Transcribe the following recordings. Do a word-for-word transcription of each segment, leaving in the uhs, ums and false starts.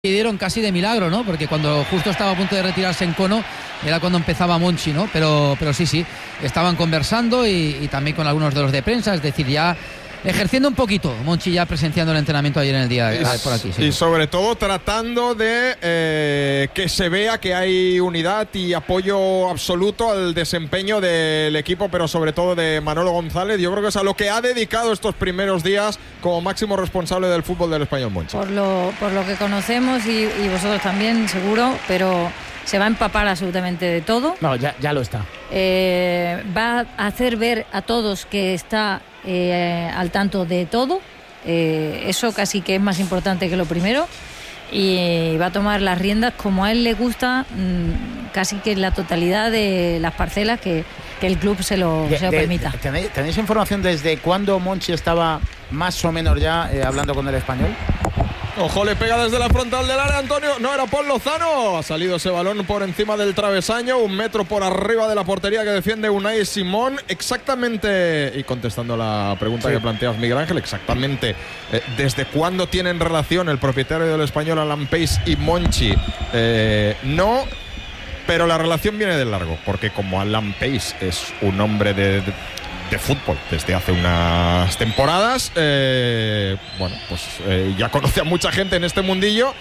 Dieron casi de milagro, ¿no? Porque cuando justo estaba a punto de retirarse N'Kono era cuando empezaba Monchi, ¿no? Pero, pero sí, sí, estaban conversando y, y también con algunos de los de prensa, es decir, ya ejerciendo un poquito, Monchi ya presenciando el entrenamiento ayer en el día y, por aquí. Sí. Y sobre todo tratando de eh, que se vea que hay unidad y apoyo absoluto al desempeño del equipo, pero sobre todo de Manolo González. Yo creo que es a lo que ha dedicado estos primeros días como máximo responsable del fútbol del Español Monchi. Por lo, por lo que conocemos y, y vosotros también, seguro, pero se va a empapar absolutamente de todo. No, ya, ya lo está. Eh, va a hacer ver a todos que está eh, al tanto de todo. Eh, eso casi que es más importante que lo primero. Y va a tomar las riendas como a él le gusta, mmm, casi que en la totalidad de las parcelas que, que el club se lo, de, se lo de, permita. ¿tenéis, ¿Tenéis información desde cuándo Monchi estaba más o menos ya eh, hablando con el Español? Ojo, le pega desde la frontal del área Antonio. No, era Paul Lozano. Ha salido ese balón por encima del travesaño, un metro por arriba de la portería que defiende Unai Simón. Exactamente, y contestando la pregunta sí. que planteas, Miguel Ángel, exactamente eh, desde cuándo tienen relación el propietario del Español, Alan Pace, y Monchi. Eh, no, pero la relación viene de largo, porque como Alan Pace es un hombre de, de de fútbol desde hace unas temporadas, eh, bueno, pues eh, ya conoce a mucha gente en este mundillo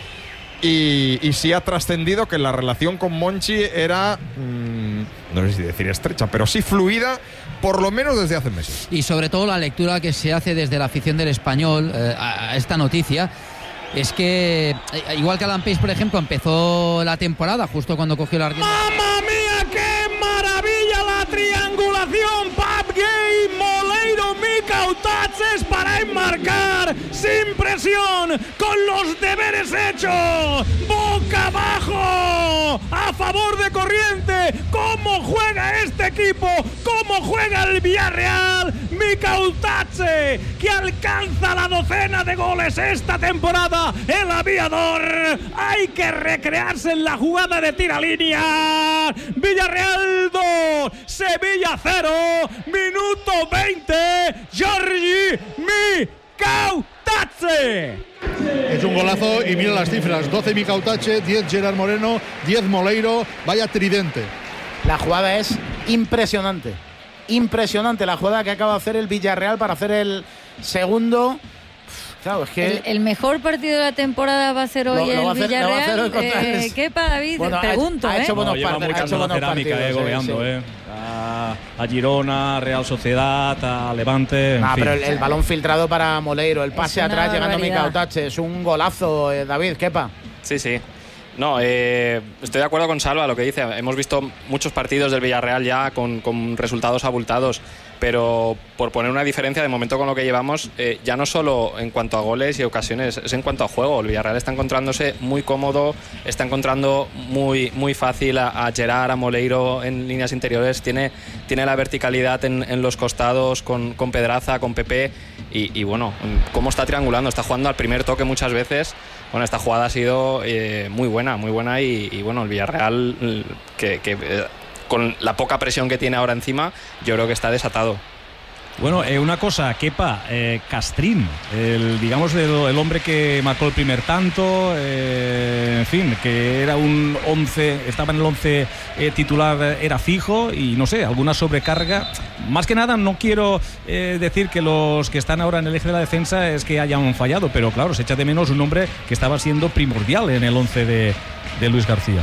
y, y sí ha trascendido que la relación con Monchi era, mmm, no sé si decir estrecha, pero sí fluida, por lo menos desde hace meses. Y sobre todo la lectura que se hace desde la afición del Español eh, a, a esta noticia es que, eh, igual que Alan Pace, por ejemplo, empezó la temporada justo cuando cogió la rienda. ¡Mamma mía, qué maravilla la triangulación! ¡Pap Gay, Moleiro, Micautaches para enmarcar sin presión, con los deberes hechos, boca abajo, a favor de Corriente! ¿Cómo juega este equipo? ¿Cómo juega el Villarreal? Micautache, que alcanza la docena de goles esta temporada, el aviador. Hay que recrearse en la jugada de tiralínea. Villarreal dos, Sevilla cero, minuto veinte, Giorgi Micautache. Es un golazo y mira las cifras: doce Micautache, diez Gerard Moreno, diez Moleiro. Vaya tridente. La jugada es impresionante. Impresionante la jugada que acaba de hacer el Villarreal para hacer el segundo. Claro, es que el, el mejor partido de la temporada va a ser hoy el Villarreal. Eh, ¿Qué para David? Bueno, pregunto, ha, ha hecho ¿eh? buenos no, lleva partidos, mucha ha hecho buenos cerámica, partidos, eh, goleando, sí, sí. eh. A, a Girona, a Real Sociedad, a Levante. En ah, fin. pero el, el balón filtrado para Moleiro, el pase atrás llegando a Micautache, es un golazo, eh, David, ¿quepa? Sí, sí. No, eh, estoy de acuerdo con Salva lo que dice. Hemos visto muchos partidos del Villarreal ya con, con resultados abultados, pero por poner una diferencia de momento con lo que llevamos, eh, ya no solo en cuanto a goles y ocasiones, es en cuanto a juego. El Villarreal está encontrándose muy cómodo, está encontrando muy, muy fácil a, a Gerard, a Moleiro en líneas interiores, tiene, tiene la verticalidad en, en los costados con, con Pedraza, con Pepe y, y bueno, cómo está triangulando, está jugando al primer toque muchas veces. Bueno, esta jugada ha sido eh, muy buena, muy buena y, y bueno, el Villarreal que, que eh, con la poca presión que tiene ahora encima, yo creo que está desatado. Bueno, eh, una cosa, Kepa, eh, Castrín, el, digamos el, el hombre que marcó el primer tanto, eh, en fin, que era un once, estaba en el once eh, titular, era fijo y no sé, alguna sobrecarga. Más que nada no quiero eh, decir que los que están ahora en el eje de la defensa es que hayan fallado, pero claro, se echa de menos un hombre que estaba siendo primordial en el once de, de Luis García.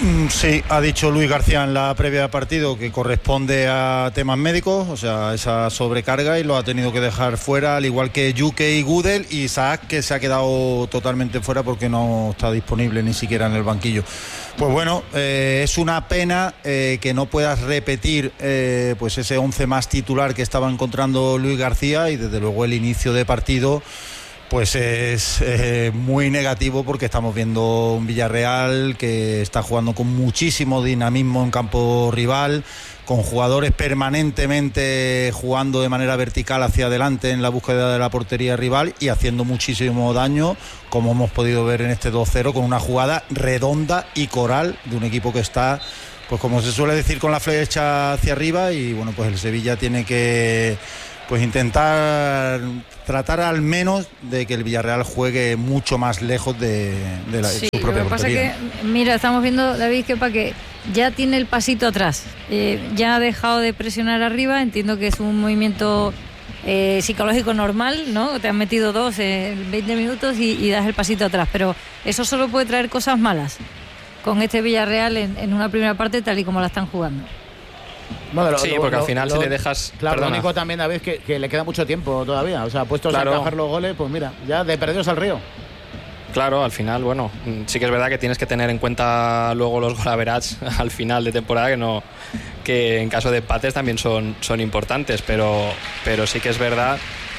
Sí, ha dicho Luis García en la previa de partido que corresponde a temas médicos, o sea, esa sobrecarga, y lo ha tenido que dejar fuera, al igual que Yuke y Gudel, y Isaac, que se ha quedado totalmente fuera porque no está disponible ni siquiera en el banquillo. Pues bueno, eh, es una pena eh, que no puedas repetir eh, pues ese once más titular que estaba encontrando Luis García, y desde luego el inicio de partido pues es eh, muy negativo, porque estamos viendo un Villarreal que está jugando con muchísimo dinamismo en campo rival, con jugadores permanentemente jugando de manera vertical hacia adelante en la búsqueda de la portería rival y haciendo muchísimo daño, como hemos podido ver en este dos cero, con una jugada redonda y coral de un equipo que está, pues como se suele decir, con la flecha hacia arriba. Y bueno, pues el Sevilla tiene que pues intentar tratar al menos de que el Villarreal juegue mucho más lejos de, de la, sí, su propia lo que portería. pasa que, mira, estamos viendo, David, que para que ya tiene el pasito atrás, eh, ya ha dejado de presionar arriba, entiendo que es un movimiento eh, psicológico normal, ¿no? Te han metido dos en veinte minutos y, y das el pasito atrás, pero eso solo puede traer cosas malas con este Villarreal en, en una primera parte tal y como la están jugando. Bueno, lo, sí, porque lo, al final lo, si le dejas... Claro, perdona. Lo único también, David, es que, que le queda mucho tiempo todavía. O sea, puestos claro. a encajar los goles, pues mira, ya de perdidos al río. Claro, al final, bueno, sí que es verdad que tienes que tener en cuenta luego los goal average al final de temporada, que no que en caso de empates también son, son importantes, pero, pero sí que es verdad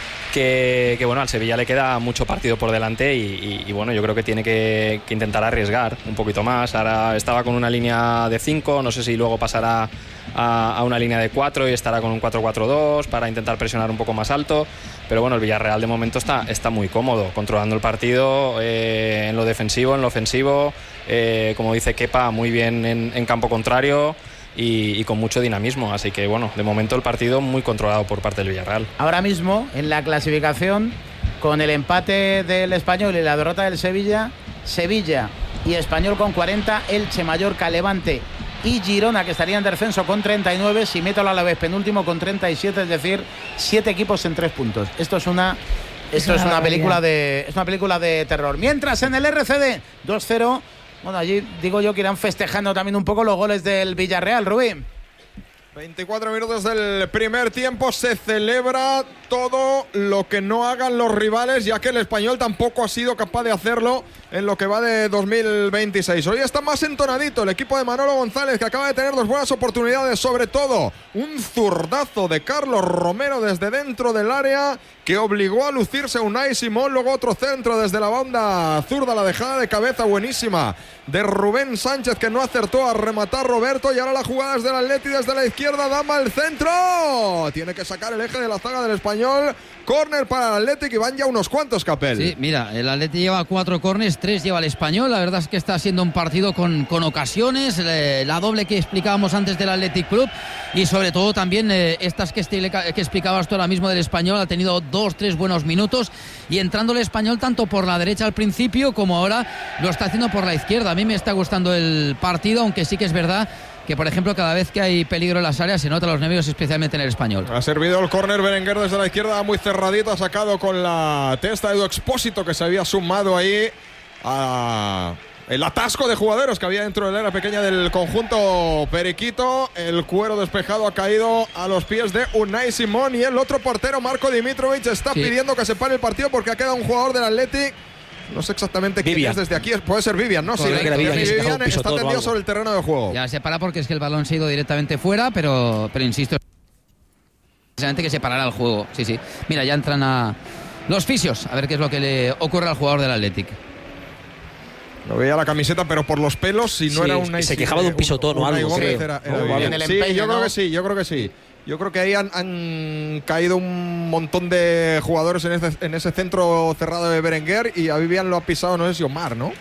que, que bueno, al Sevilla le queda mucho partido por delante y, y, y bueno, yo creo que tiene que, que intentar arriesgar un poquito más. Ahora estaba con una línea de cinco, no sé si luego pasará a, a una línea de cuatro y estará con un cuatro cuatro dos para intentar presionar un poco más alto, pero bueno, el Villarreal de momento está, está muy cómodo, controlando el partido eh, en lo defensivo, en lo ofensivo, eh, como dice Kepa, muy bien en, en campo contrario. Y, y con mucho dinamismo, así que bueno, de momento el partido muy controlado por parte del Villarreal. Ahora mismo en la clasificación, con el empate del Español y la derrota del Sevilla, Sevilla y Español con cuarenta, Elche, Mallorca, Levante y Girona, que estarían en descenso con treinta y nueve, Simeto a la vez penúltimo con treinta y siete, es decir, siete equipos en tres puntos. Esto es una esto es una película de es una película de terror. Mientras en el R C D dos cero, bueno, allí digo yo que irán festejando también un poco los goles del Villarreal, Rubí. veinticuatro minutos del primer tiempo, se celebra todo lo que no hagan los rivales, ya que el Español tampoco ha sido capaz de hacerlo en lo que va de dos mil veintiséis. Hoy está más entonadito el equipo de Manolo González, que acaba de tener dos buenas oportunidades, sobre todo un zurdazo de Carlos Romero desde dentro del área que obligó a lucirse a Unai Simón, luego otro centro desde la banda zurda, la dejada de cabeza buenísima de Rubén Sánchez, que no acertó a rematar Roberto, y ahora la jugada desde el Atleti, desde la izquierda, Dama al centro, tiene que sacar el eje de la zaga del Español, córner para el Athletic y van ya unos cuantos, Capel. Sí, mira, el Atleti lleva cuatro córners, tres lleva el Español, la verdad es que está siendo un partido con, con ocasiones, eh, la doble que explicábamos antes del Athletic Club y sobre todo también eh, estas que, estile, que explicabas tú ahora mismo del Español, ha tenido dos, tres buenos minutos y entrando el Español tanto por la derecha al principio como ahora lo está haciendo por la izquierda. A mí me está gustando el partido, aunque sí que es verdad que, por ejemplo, cada vez que hay peligro en las áreas se notan los nervios, especialmente en el Español. Ha servido el córner Berenguer desde la izquierda, muy cerradito, ha sacado con la testa Edu Expósito, que se había sumado ahí a el atasco de jugadores que había dentro del área pequeña del conjunto periquito. El cuero despejado ha caído a los pies de Unai Simón y el otro portero, Marko Dimitrovic, está sí. pidiendo que se pare el partido porque ha quedado un jugador del Athletic. No sé exactamente quién Vivian. es desde aquí. Puede ser Vivian, ¿no? Correcto. Sí, que Vivian, Vivian está tendido sobre el terreno de juego. Ya se para porque es que el balón se ha ido directamente fuera, pero, pero insisto, precisamente que se parará el juego. Sí, sí. Mira, ya entran a los fisios a ver qué es lo que le ocurre al jugador del Athletic. Lo veía la camiseta, pero por los pelos, si no sí, era una... Se quejaba de un pisotón o algo. Sí, era, era oh, en el empeño, sí, yo ¿no? creo que sí, yo creo que sí. Yo creo que ahí han, han caído un montón de jugadores en ese, en ese centro cerrado de Berenguer y a Vivian lo ha pisado, no sé si Omar, ¿no?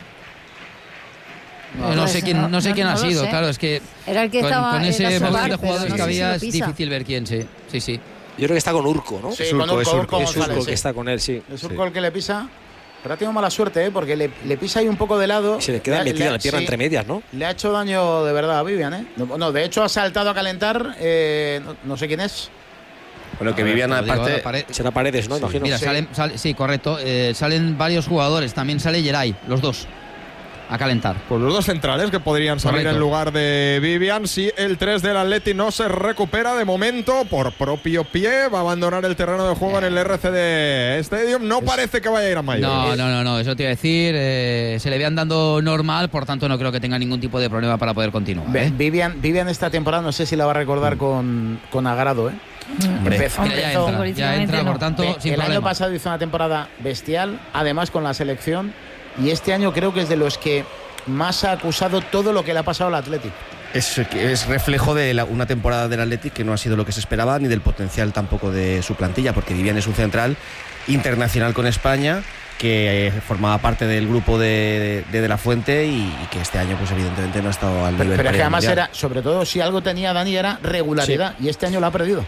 No, no sé quién, no sé quién no, ha no sido, sé. claro, es que era el que con, estaba con ese volumen de parte, jugadores no que sé si había lo es pisa. difícil ver quién, sí, sí, sí. Yo creo que está con Urco, ¿no? Sí, es con Urco, Urco, es Urco, Urco es González, Urco sí. que está con él, sí. Es Urco sí. el que le pisa. Pero ha tenido mala suerte, ¿eh? Porque le, le pisa ahí un poco de lado. Y se le queda le, metida le, la pierna sí, entre medias, ¿no? Le ha hecho daño de verdad a Vivian, ¿eh? No, no, de hecho ha saltado a calentar, eh, no, no sé quién es. Bueno, que Vivian aparte pared. será Paredes, ¿no? Sí. Imagino. Mira, sí. Salen, sale, sí, correcto. Eh, salen varios jugadores. También sale Geray, los dos, a calentar. Pues los dos centrales que podrían salir correcto. En lugar de Vivian. Si el tres del Atleti no se recupera de momento por propio pie, va a abandonar el terreno de juego eh. en el R C D Stadium. No es... parece que vaya a ir a mayor. No, no, no, no, eso te iba a decir. Eh, se le ve andando normal, por tanto no creo que tenga ningún tipo de problema para poder continuar. ¿eh? Vivian, Vivian esta temporada no sé si la va a recordar mm. con, con agrado, ¿eh? Hombre, empezó, mira, ya entra, ya entra por tanto, de, sin el problema. año pasado hizo una temporada bestial, además con la selección, y este año creo que es de los que más ha acusado todo lo que le ha pasado al Athletic. Es, es reflejo de la, una temporada del Athletic que no ha sido lo que se esperaba, ni del potencial tampoco de su plantilla, porque Vivian es un central internacional con España, que eh, formaba parte del grupo de, de, de La Fuente y, y que este año pues evidentemente no ha estado al pero, nivel. Pero es que además mundial. Era, sobre todo si algo tenía Dani, era regularidad, sí. Y este año lo ha perdido.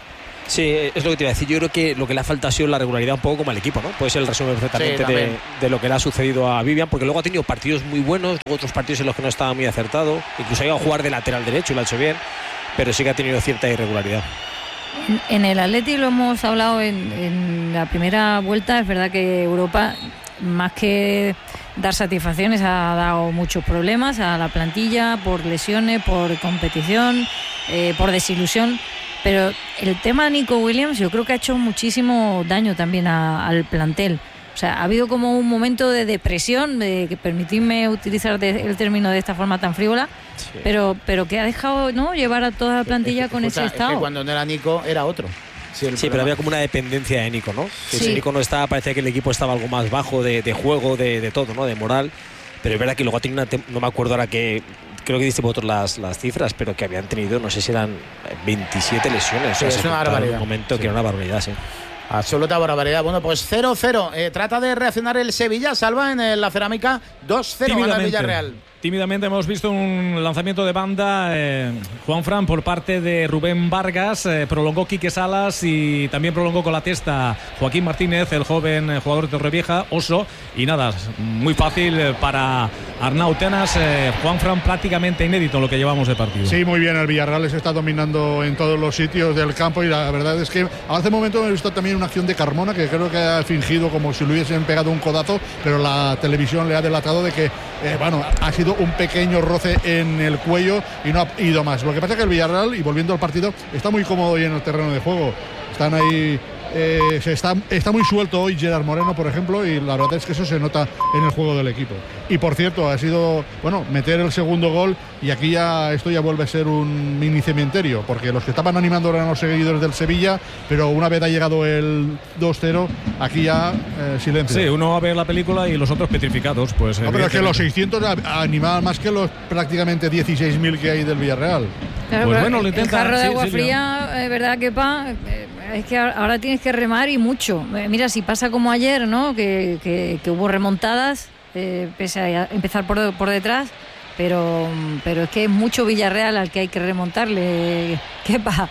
Sí, es lo que te iba a decir. Yo creo que lo que le ha faltado ha sido la regularidad un poco como al equipo, ¿no? Puede ser el resumen perfectamente Sí, de, de lo que le ha sucedido a Vivian, porque luego ha tenido partidos muy buenos, luego otros partidos en los que no estaba muy acertado, incluso ha ido a jugar de lateral derecho y lo ha hecho bien, pero sí que ha tenido cierta irregularidad. En, en el Atleti lo hemos hablado en, en la primera vuelta, es verdad que Europa, más que dar satisfacciones, ha dado muchos problemas a la plantilla por lesiones, por competición, eh, por desilusión. Pero el tema de Nico Williams yo creo que ha hecho muchísimo daño también a, al plantel. O sea, ha habido como un momento de depresión, de que permitidme utilizar de, el término de esta forma tan frívola, sí. pero, pero que ha dejado, ¿no?, llevar a toda la plantilla es que, con escucha, ese estado. Es que cuando no era Nico era otro. Sí, sí pero había como una dependencia de Nico, ¿no? Que sí. Si Nico no estaba, parecía que el equipo estaba algo más bajo de, de juego, de, de todo, ¿no? De moral. Pero es verdad que luego ha tenido una... No me acuerdo ahora que... Creo que diste vosotros las, las cifras, pero que habían tenido, no sé si eran veintisiete lesiones. Sí, o sea, es una barbaridad. En un momento sí. que era una barbaridad, sí. Absoluta barbaridad. Bueno, pues cero cero. Eh, trata de reaccionar el Sevilla, Salva, en el, la Cerámica. dos cero gana el Villarreal. Tímidamente hemos visto un lanzamiento de banda, eh, Juanfran, por parte de Rubén Vargas. Eh, prolongó Quique Salas y también prolongó con la testa Joaquín Martínez, el joven jugador de Torrevieja, Oso. Y nada, muy fácil para Arnau Tenas. Eh, Juanfran, prácticamente inédito lo que llevamos de partido. Sí, muy bien. El Villarreal se está dominando en todos los sitios del campo y la verdad es que hace un momento he visto también una acción de Carmona que creo que ha fingido como si le hubiesen pegado un codazo, pero la televisión le ha delatado de que, eh, bueno, ha sido un pequeño roce en el cuello y no ha ido más. Lo que pasa es que el Villarreal, y volviendo al partido, está muy cómodo hoy en el terreno de juego. Están ahí, eh, se está, está muy suelto hoy Gerard Moreno, por ejemplo, y la verdad es que eso se nota en el juego del equipo. Y por cierto, ha sido, bueno, meter el segundo gol, y aquí ya esto ya vuelve a ser un mini cementerio, porque los que estaban animando eran los seguidores del Sevilla, pero una vez ha llegado el dos cero, aquí ya eh, silencio. Sí, uno va a ver la película y los otros petrificados, pues. No, pero es que los seiscientos animaban más que los prácticamente dieciséis mil que hay del Villarreal. Claro, pues bueno, lo intenta. El jarro de sí, agua sí, fría, es verdad que pa, es que ahora tienes que remar y mucho. Mira, si pasa como ayer, ¿no? Que, que, que hubo remontadas, eh, pese a empezar por, por detrás, pero, pero es que es mucho Villarreal al que hay que remontarle. ¿Qué pa?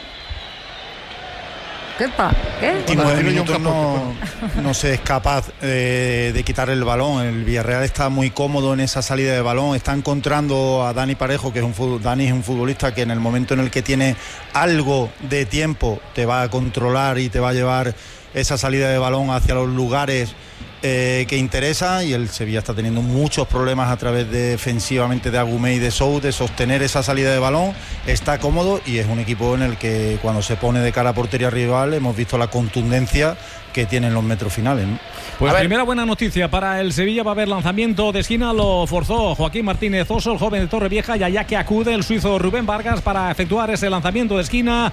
¿Qué pa? ¿Qué? Últimos minutos no, no se es capaz eh, de quitar el balón. El Villarreal está muy cómodo en esa salida de balón. Está encontrando a Dani Parejo, que es un fútbol, Dani es un futbolista que en el momento en el que tiene algo de tiempo te va a controlar y te va a llevar esa salida de balón hacia los lugares eh, que interesa, y el Sevilla está teniendo muchos problemas a través de defensivamente de Agumé y de Sou de sostener esa salida de balón. Está cómodo y es un equipo en el que cuando se pone de cara a portería rival hemos visto la contundencia que tienen los metros finales, ¿no? Pues primera buena noticia para el Sevilla, va a haber lanzamiento de esquina, lo forzó Joaquín Martínez Oso, el joven de Torrevieja, y allá que acude el suizo Rubén Vargas para efectuar ese lanzamiento de esquina.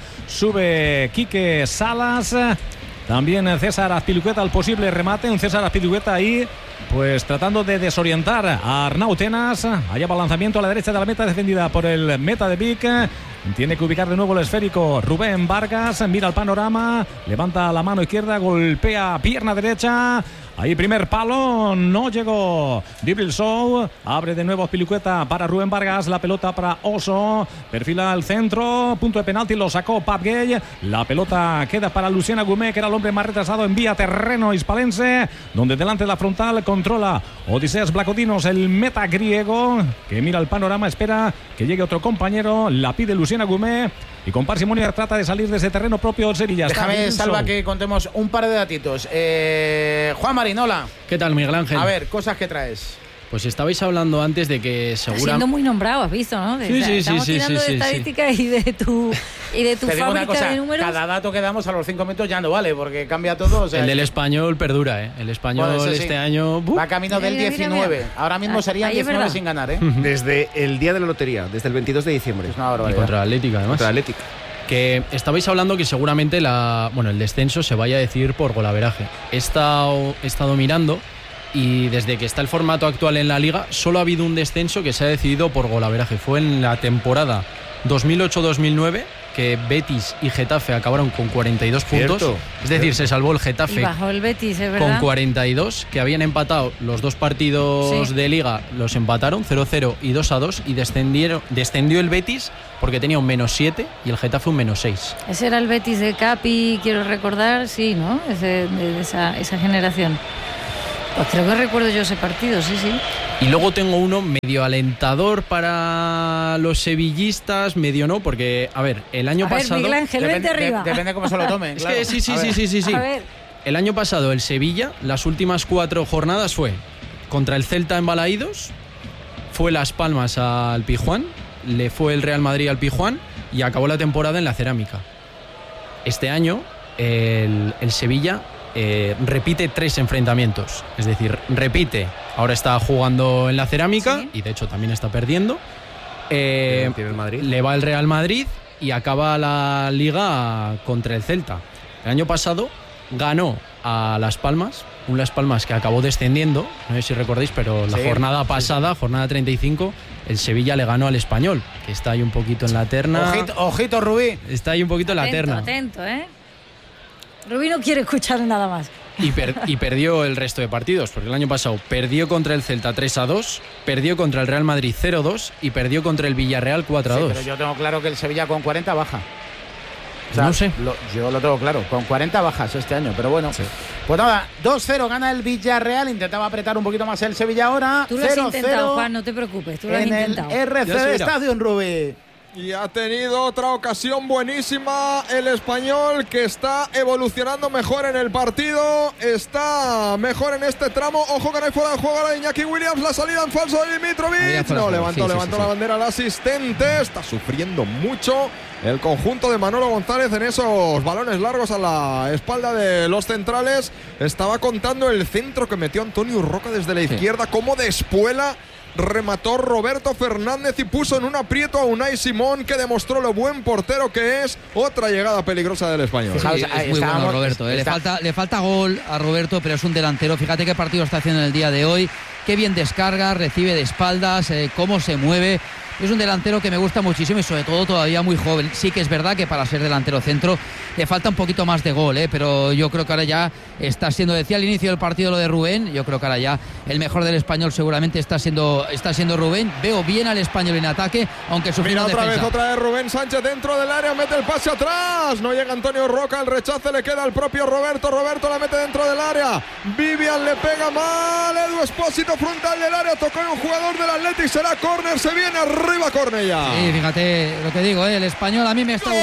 Sube Quique Salas. También César Azpilicueta al posible remate. Un César Azpilicueta ahí, pues tratando de desorientar a Arnau Tenas. Allá va el lanzamiento a la derecha de la meta, defendida por el meta de Vic. Tiene que ubicar de nuevo el esférico Rubén Vargas. Mira el panorama, levanta la mano izquierda, golpea pierna derecha. Ahí primer palo, no llegó Dibril Sou. Abre de nuevo Azpilicueta para Rubén Vargas. La pelota para Oso. Perfila el centro. Punto de penalti, lo sacó Pap Gay. La pelota queda para Lucien Agumé, que era el hombre más retrasado en vía terreno hispalense, donde delante de la frontal controla Odiseas Blacodinos, el meta griego, que mira el panorama, espera que llegue otro compañero. La pide Lucien Agumé. Y con parsimonia trata de salir de ese terreno propio del Sevilla. Déjame, Salva, que contemos un par de datitos. Eh, Juan Marinola. ¿Qué tal, Miguel Ángel? A ver, cosas que traes. Pues estabais hablando antes de que seguramente... Siendo muy nombrado, has visto, ¿no? De, sí, sí, estamos sí, tirando sí, de sí, estadísticas sí. y de tu, y de tu Te digo una fábrica cosa, de números. Cada dato que damos a los cinco minutos ya no vale, porque cambia todo. O sea, el del español perdura, ¿eh? El español bueno, este sí. año... Uh. Va camino del mira, diecinueve. Mira, mira. Ahora mismo ah, serían diecinueve sin ganar, ¿eh? Desde el día de la lotería, desde el veintidós de diciembre. Es una barbaridad. Y contra la Atlética, además. Contra la Atlética. Que estabais hablando que seguramente la, bueno, el descenso se vaya a decidir por golaveraje. He estado, he estado mirando y desde que está el formato actual en la Liga solo ha habido un descenso que se ha decidido por golaveraje. Fue en la temporada dos mil ocho dos mil nueve, que Betis y Getafe acabaron con cuarenta y dos puntos. Cierto. Es decir, Cierto. se salvó el Getafe Y bajó el Betis, es verdad. con cuarenta y dos, que habían empatado los dos partidos Sí. de Liga, los empataron cero cero y dos a dos, y descendieron, descendió el Betis porque tenía un menos siete y el Getafe un menos seis. Ese era el Betis de Capi, quiero recordar, sí, ¿no? Ese, de, de esa, esa generación. Pues creo que recuerdo yo ese partido, sí, sí. Y luego tengo uno medio alentador para los sevillistas, medio no, porque, a ver, el año A ver, pasado... Miguel Ángel, vente arriba. De, depende cómo se lo tomen. Es claro. que sí, sí, A sí, ver. sí, sí, sí. A ver, El año pasado el Sevilla, las últimas cuatro jornadas fue contra el Celta en Balaídos, fue Las Palmas al Pijuán, le fue el Real Madrid al Pijuán y acabó la temporada en la Cerámica. Este año el, el Sevilla eh, repite tres enfrentamientos, es decir, repite, ahora está jugando en la Cerámica Sí. y de hecho también está perdiendo. Eh, Tiene el Madrid. le va el Real Madrid y acaba la Liga contra el Celta. El año pasado ganó a Las Palmas, un Las Palmas que acabó descendiendo, no sé si recordáis, pero la Sí, jornada sí, pasada, jornada treinta y cinco, el Sevilla le ganó al Español, que está ahí un poquito en la terna. Ojito, ojito, Rubí. Está ahí un poquito en la atento, terna. atento, ¿eh? Rubí no quiere escuchar nada más. Y, per- y perdió el resto de partidos, porque el año pasado perdió contra el Celta tres a dos, perdió contra el Real Madrid cero a dos y perdió contra el Villarreal cuatro a Sí, dos. pero yo tengo claro que el Sevilla con cuarenta baja. No sé. lo- yo lo tengo claro, con cuarenta bajas este año, pero bueno. Pues nada, dos cero gana el Villarreal, intentaba apretar un poquito más el Sevilla ahora. Tú lo has cero intentado, cero Juan, no te preocupes, tú lo has en el intentado. R C Ya se D verá. Stadium, Rubí. Y ha tenido otra ocasión buenísima el español, que está evolucionando mejor en el partido, está mejor en este tramo. Ojo que no hay fuera de juego ahora de Iñaki Williams, la salida en falso de Había Dimitrovic. fuera de No, juego, levantó, sí, sí, levantó sí, la sí. bandera al asistente, está sufriendo mucho el conjunto de Manolo González en esos balones largos a la espalda de los centrales. Estaba contando el centro que metió Antonio Roca desde la izquierda, cómo de espuela remató Roberto Fernández y puso en un aprieto a Unai Simón, que demostró lo buen portero que es. Otra llegada peligrosa del español. Sí, Fijaos, es ahí muy bueno estábamos- Roberto, ¿eh? le, está- falta, le falta gol a Roberto, pero es un delantero. Fíjate qué partido está haciendo en el día de hoy, qué bien descarga, recibe de espaldas, eh, cómo se mueve. Es un delantero que me gusta muchísimo y sobre todo todavía muy joven. Sí que es verdad que para ser delantero centro le falta un poquito más de gol, ¿eh? Pero yo creo que ahora ya está siendo, decía al inicio del partido lo de Rubén, yo creo que ahora ya el mejor del español seguramente está siendo, está siendo Rubén. Veo bien al español en ataque, aunque sufriendo Mira otra defensa. vez, otra vez Rubén Sánchez dentro del área, mete el pase atrás, no llega Antonio Roca, el rechace le queda al propio Roberto, Roberto la mete dentro del área, Vivian le pega mal, Edu Espósito frontal del área, tocó en un jugador del Athletic, será córner, se viene arriba Cornellá. Sí, fíjate lo que digo, ¿eh? El español a mí me está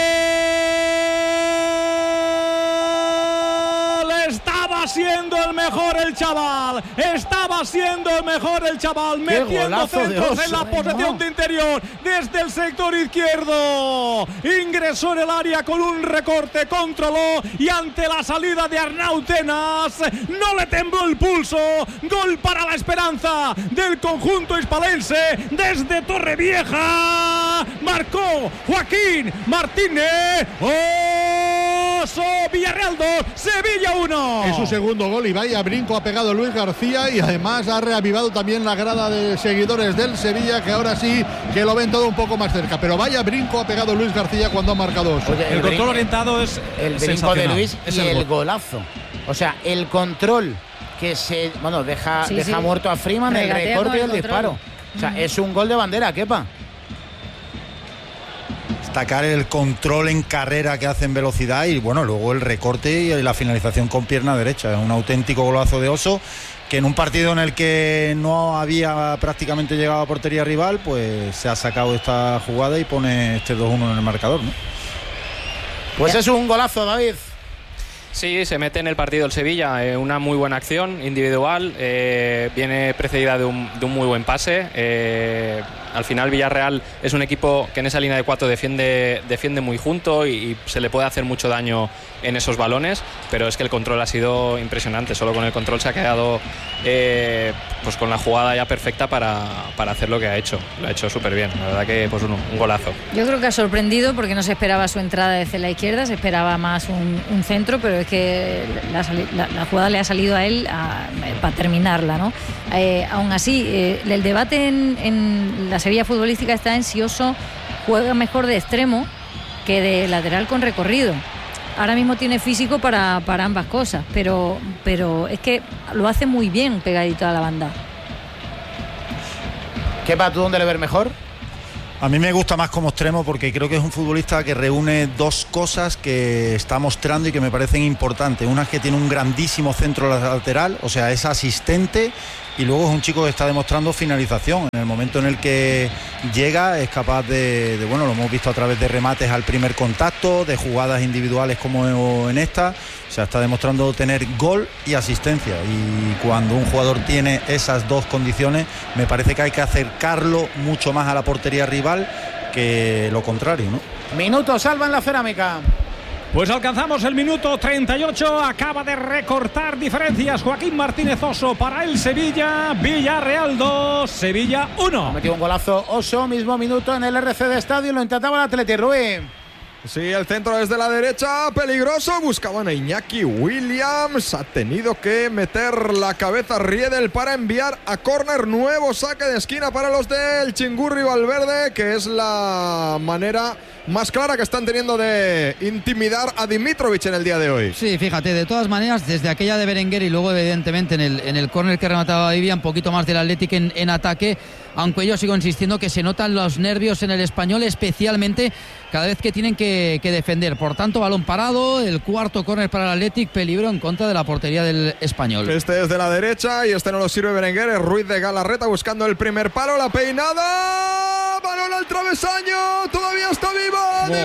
gustando. Estaba siendo el mejor el chaval, estaba siendo el mejor el chaval, ¡Qué metiendo golazo de centros Oso! en la posesión No. de interior desde el sector izquierdo, ingresó en el área con un recorte, controló y ante la salida de Arnau Tenas no le tembló el pulso. Gol para la esperanza del conjunto hispalense desde Torrevieja, marcó Joaquín Martínez. Oso, Villarreal dos, Sevilla uno. Es su segundo gol y vaya brinco ha pegado Luis García, y además ha reavivado también la grada de seguidores del Sevilla, que ahora sí que lo ven todo un poco más cerca. Pero vaya brinco ha pegado Luis García cuando ha marcado Oso. Oye, El brin- control orientado es El brinco de sensacional. Luis Es y el el gol. golazo. O sea, el control que se, bueno, deja, Sí, deja sí. muerto a Freeman, el Regatea recorte con y el el control. disparo. O sea, es un gol de bandera, Kepa. Destacar el control en carrera que hace en velocidad y bueno, luego el recorte y la finalización con pierna derecha. Es un auténtico golazo de Oso, que en un partido en el que no había prácticamente llegado a portería rival, pues se ha sacado esta jugada y pone este dos uno en el marcador, ¿no? Pues es un golazo, David. Sí, se mete en el partido el Sevilla, eh, una muy buena acción individual, eh, viene precedida de un, de un muy buen pase. Eh, al final Villarreal es un equipo que en esa línea de cuatro defiende, defiende muy junto y, y se le puede hacer mucho daño en esos balones, pero es que el control ha sido impresionante, solo con el control se ha quedado eh, pues con la jugada ya perfecta para, para hacer lo que ha hecho, lo ha hecho súper bien, la verdad que pues un, un golazo. Yo creo que ha sorprendido porque no se esperaba su entrada desde la izquierda, se esperaba más un, un centro, pero es que la, la, la jugada le ha salido a él a, para terminarla, ¿no? Eh, aún así, eh, el debate en, en la Sevilla futbolística está en si Oso juega mejor de extremo que de lateral con recorrido. Ahora mismo tiene físico para, para ambas cosas, pero, pero es que lo hace muy bien pegadito a la banda. ¿Qué va tú dónde le ves mejor? A mí me gusta más como extremo porque creo que es un futbolista que reúne dos cosas que está mostrando y que me parecen importantes. Una es que tiene un grandísimo centro lateral, o sea, es asistente, y luego es un chico que está demostrando finalización. En el momento en el que llega es capaz de, de, bueno, lo hemos visto a través de remates al primer contacto, de jugadas individuales como en esta. O sea, está demostrando tener gol y asistencia, y cuando un jugador tiene esas dos condiciones, me parece que hay que acercarlo mucho más a la portería rival que lo contrario, ¿no? Minuto, Salva, en la cerámica. Pues alcanzamos el minuto treinta y ocho, acaba de recortar diferencias Joaquín Martínez Oso para el Sevilla. Villarreal dos, Sevilla uno. Ha metido un golazo Oso, mismo minuto en el R C D Estadio, lo intentaba el Atleti, Rubí. Sí, el centro desde la derecha, peligroso, buscaban a Iñaki Williams, ha tenido que meter la cabeza Riedel para enviar a córner, nuevo saque de esquina para los del Chingurri Valverde, que es la manera más clara que están teniendo de intimidar a Dimitrovic en el día de hoy. Sí, fíjate, de todas maneras, desde aquella de Berenguer y luego evidentemente en el, en el córner que remataba Vivia, un poquito más del Athletic en, en ataque, aunque yo sigo insistiendo que se notan los nervios en el Español, especialmente cada vez que tienen que, que defender. Por tanto, balón parado, el cuarto córner para el Athletic, peligro en contra de la portería del Español. Este es de la derecha y este no lo sirve Berenguer, es Ruiz de Galarreta buscando el primer palo, la peinada, balón al travesaño, todavía está viva oh.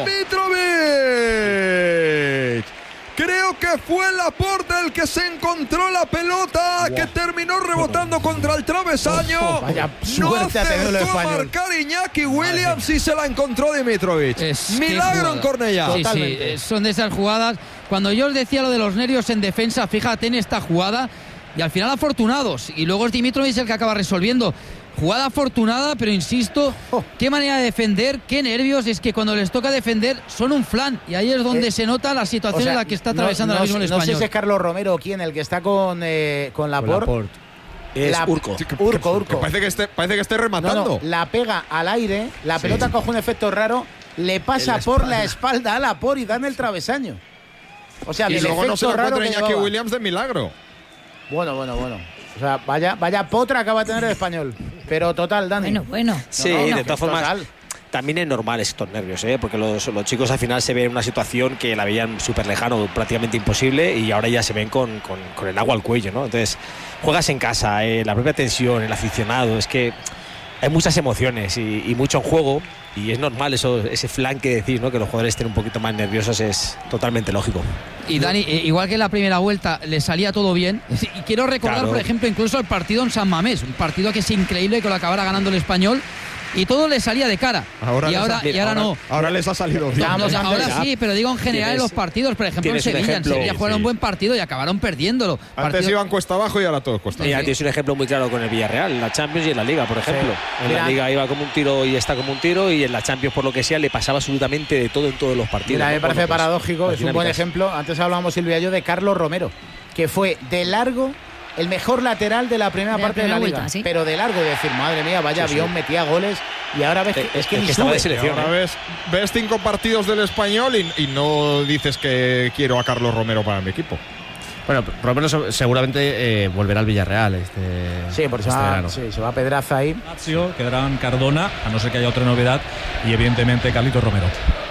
Dimitrovic. Creo que fue Laporte el que se encontró la pelota, wow. que terminó rebotando contra el travesaño. Oh, vaya no acertó a marcar Iñaki Williams y se la encontró Dimitrovic. Es Milagro en Cornellá. Sí, sí, son de esas jugadas. Cuando yo os decía lo de los nervios en defensa, fíjate en esta jugada y al final afortunados. Y luego es Dimitrovic el que acaba resolviendo. Jugada afortunada, pero insisto, oh. qué manera de defender, qué nervios. Es que cuando les toca defender son un flan, y ahí es donde eh, se nota la situación o sea, en la que está atravesando no, ahora mismo no, el Español. No sé si es Carlos Romero o quién, el que está con, eh, con Laporte. Con Es la, Urco. Urco, Urco. Parece que esté, parece que esté rematando. No, no, la pega al aire, la sí. pelota coge un efecto raro, le pasa la por la espalda a Laporte y da en el travesaño. O sea, y del luego no se la raro encuentra Iñaki llevaba. Williams de milagro. Bueno, bueno, bueno. O sea, vaya, vaya potra acaba de tener el Español. Pero total, Dani. Bueno, bueno. Sí, no, no, de todas formas, total. También es normal estos nervios, ¿eh? Porque los, los chicos al final se ven en una situación que la veían súper lejano, prácticamente imposible, y ahora ya se ven con, con, con el agua al cuello, ¿no? Entonces, juegas en casa, eh, la propia tensión, el aficionado, es que hay muchas emociones y, y mucho en juego, y es normal eso, ese flan que decís, ¿no? Que los jugadores estén un poquito más nerviosos, es totalmente lógico. Y Dani, igual que en la primera vuelta le salía todo bien, y quiero recordar, claro. por ejemplo, incluso el partido en San Mamés, un partido que es increíble, que lo acabara ganando el Español, y todo le salía de cara. Ahora y ahora, ha, y ahora, ahora no. Ahora les ha salido bien. No, no, ahora sí, pero digo en general en los partidos. Por ejemplo, en Sevilla. En Sevilla jugaron sí. un buen partido y acabaron perdiéndolo. Antes partido... iban cuesta abajo y ahora todo cuesta abajo. Y tienes un ejemplo muy claro con el Villarreal, en la Champions y en la Liga, por ejemplo. Sí. En Mira. la Liga iba como un tiro y está como un tiro, y en la Champions, por lo que sea, le pasaba absolutamente de todo en todos los partidos. Mira, ¿no? me parece bueno, pues, paradójico, es un buen ejemplo. Antes hablábamos, Silvia y yo, de Carlos Romero, que fue de largo el mejor lateral de la primera de parte la primera de la Liga, vuelta, ¿sí? Pero de largo, de decir, madre mía, vaya sí, avión, sí. metía goles, y ahora ves que, es, es que, es que estaba de selección. Ahora ves, ves cinco partidos del Español y, y no dices que quiero a Carlos Romero para mi equipo. Bueno, Romero seguramente eh, volverá al Villarreal este, sí, porque este se, va, verano. Sí, se va a Pedraza ahí. Quedarán Cardona, a no ser que haya otra novedad, y evidentemente Carlitos Romero.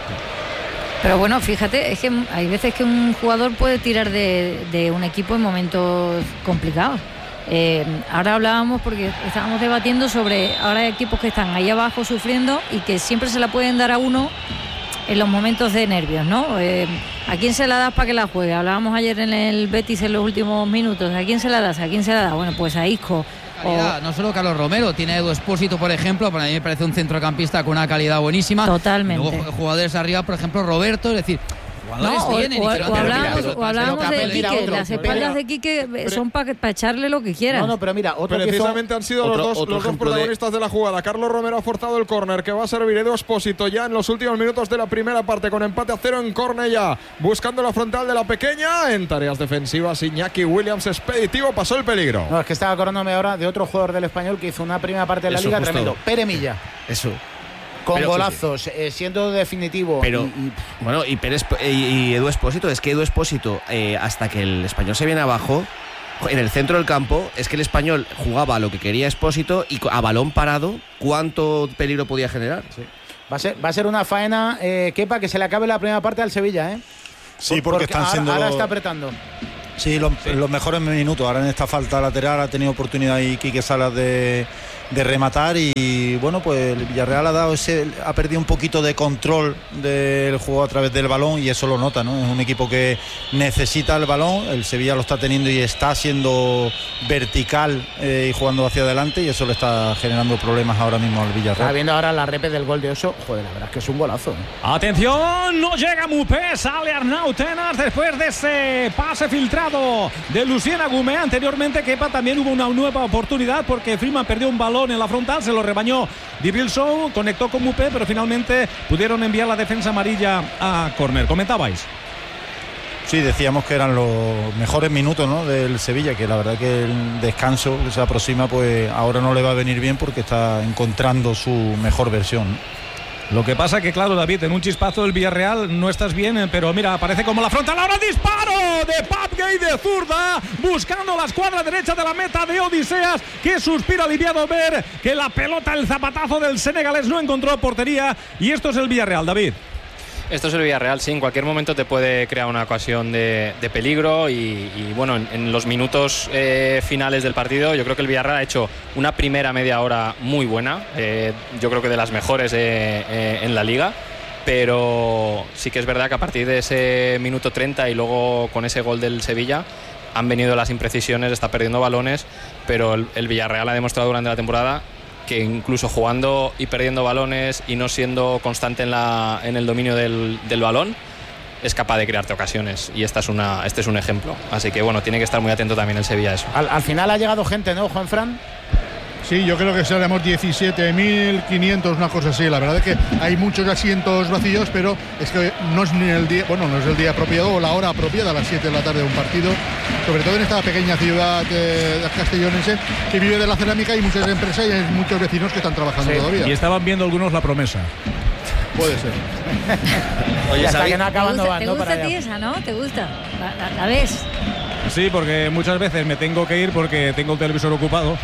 Pero bueno, fíjate, es que hay veces que un jugador puede tirar de, de un equipo en momentos complicados. Eh, ahora hablábamos, porque estábamos debatiendo sobre, ahora hay equipos que están ahí abajo sufriendo y que siempre se la pueden dar a uno en los momentos de nervios, ¿no? Eh, ¿A quién se la das para que la juegue? Hablábamos ayer en el Betis en los últimos minutos. ¿A quién se la das? ¿A quién se la da? Bueno, pues a Isco. Calidad, no solo Carlos Romero, tiene a Edu Espósito, por ejemplo, para mí me parece un centrocampista con una calidad buenísima. Totalmente. Y luego jugadores arriba, por ejemplo, Roberto, es decir, jugadores no, tienen. O, y o, o hablábamos, o hablábamos de Quique, las espaldas pero, de Quique pero, son para pa echarle lo que quieran. No, no, pero mira, otro precisamente hizo, han sido otro, los dos, otro los dos protagonistas de... de la jugada. Carlos Romero ha forzado el córner que va a servir Edu Espósito ya en los últimos minutos de la primera parte, con empate a cero en Cornellá, buscando la frontal de la pequeña. En tareas defensivas, Iñaki Williams expeditivo, pasó el peligro. No, es que estaba acordándome ahora de otro jugador del Español que hizo una primera parte de la Eso, Liga justo. tremendo, Pere Milla. Eso. con Pero, golazos, sí, sí. Eh, siendo definitivo. Pero, y, y... bueno, y, Pérez, y, y Edu Espósito, es que Edu Espósito, eh, hasta que el Español se viene abajo, en el centro del campo, es que el Español jugaba a lo que quería Espósito y a balón parado, ¿cuánto peligro podía generar? Sí. Va a ser, va a ser una faena, eh, Kepa, que se le acabe la primera parte al Sevilla, ¿eh? Sí, porque, porque están ahora, siendo... ahora está apretando. Sí, los, sí. los mejores minutos. Ahora en esta falta lateral ha tenido oportunidad ahí Quique Salas de, de rematar y bueno, pues el Villarreal ha dado ese, ha perdido un poquito de control del juego a través del balón y eso lo nota, ¿no? Es un equipo que necesita el balón, el Sevilla lo está teniendo y está siendo vertical eh, y jugando hacia adelante y eso le está generando problemas ahora mismo al Villarreal. Está viendo ahora la repe del gol de Oso, joder, la verdad es que es un golazo, ¿eh? Atención, no llega Mupé, sale Arnau Tenas después de ese pase filtrado de Lucien Agumé. Anteriormente, Kepa, también hubo una nueva oportunidad porque Freeman perdió un balón en la frontal, se lo rebañó Dibilson, conectó con Mupé, pero finalmente pudieron enviar la defensa amarilla a córner. ¿Comentabais? Sí, decíamos que eran los mejores minutos, ¿no?, del Sevilla, que la verdad que el descanso que se aproxima, pues ahora no le va a venir bien porque está encontrando su mejor versión, ¿no? Lo que pasa que, claro, David, en un chispazo del Villarreal no estás bien, pero mira, aparece como la frontal. Ahora disparo de Pape Gueye de zurda, buscando la escuadra derecha de la meta de Odiseas, que suspira aliviado ver que la pelota, el zapatazo del senegalés no encontró portería. Y esto es el Villarreal, David. Esto es el Villarreal, sí, en cualquier momento te puede crear una ocasión de, de peligro y, y bueno, en, en los minutos eh, finales del partido yo creo que el Villarreal ha hecho una primera media hora muy buena, eh, yo creo que de las mejores eh, eh, en la liga, pero sí que es verdad que a partir de ese minuto treinta y luego con ese gol del Sevilla han venido las imprecisiones, está perdiendo balones, pero el, el Villarreal ha demostrado durante la temporada que incluso jugando y perdiendo balones y no siendo constante en, la, en el dominio del, del balón, es capaz de crearte ocasiones y esta es una, este es un ejemplo. Así que bueno, tiene que estar muy atento también el Sevilla a eso. Al, al final ha llegado gente, ¿no, Juanfran? Sí, yo creo que seremos diecisiete mil quinientos, una cosa así. La verdad es que hay muchos asientos vacíos, pero es que no es ni el día, bueno, no es el día apropiado o la hora apropiada, a las siete de la tarde de un partido, sobre todo en esta pequeña ciudad eh, castellonense que vive de la cerámica y muchas empresas y hay muchos vecinos que están trabajando sí. todavía. Y estaban viendo algunos La Promesa. Puede ser. Oye, hasta que no acaban ¿Te gusta, ¿no? ¿te gusta a ti esa, no? ¿Te gusta? ¿La, la, la ves? Sí, porque muchas veces me tengo que ir porque tengo el televisor ocupado.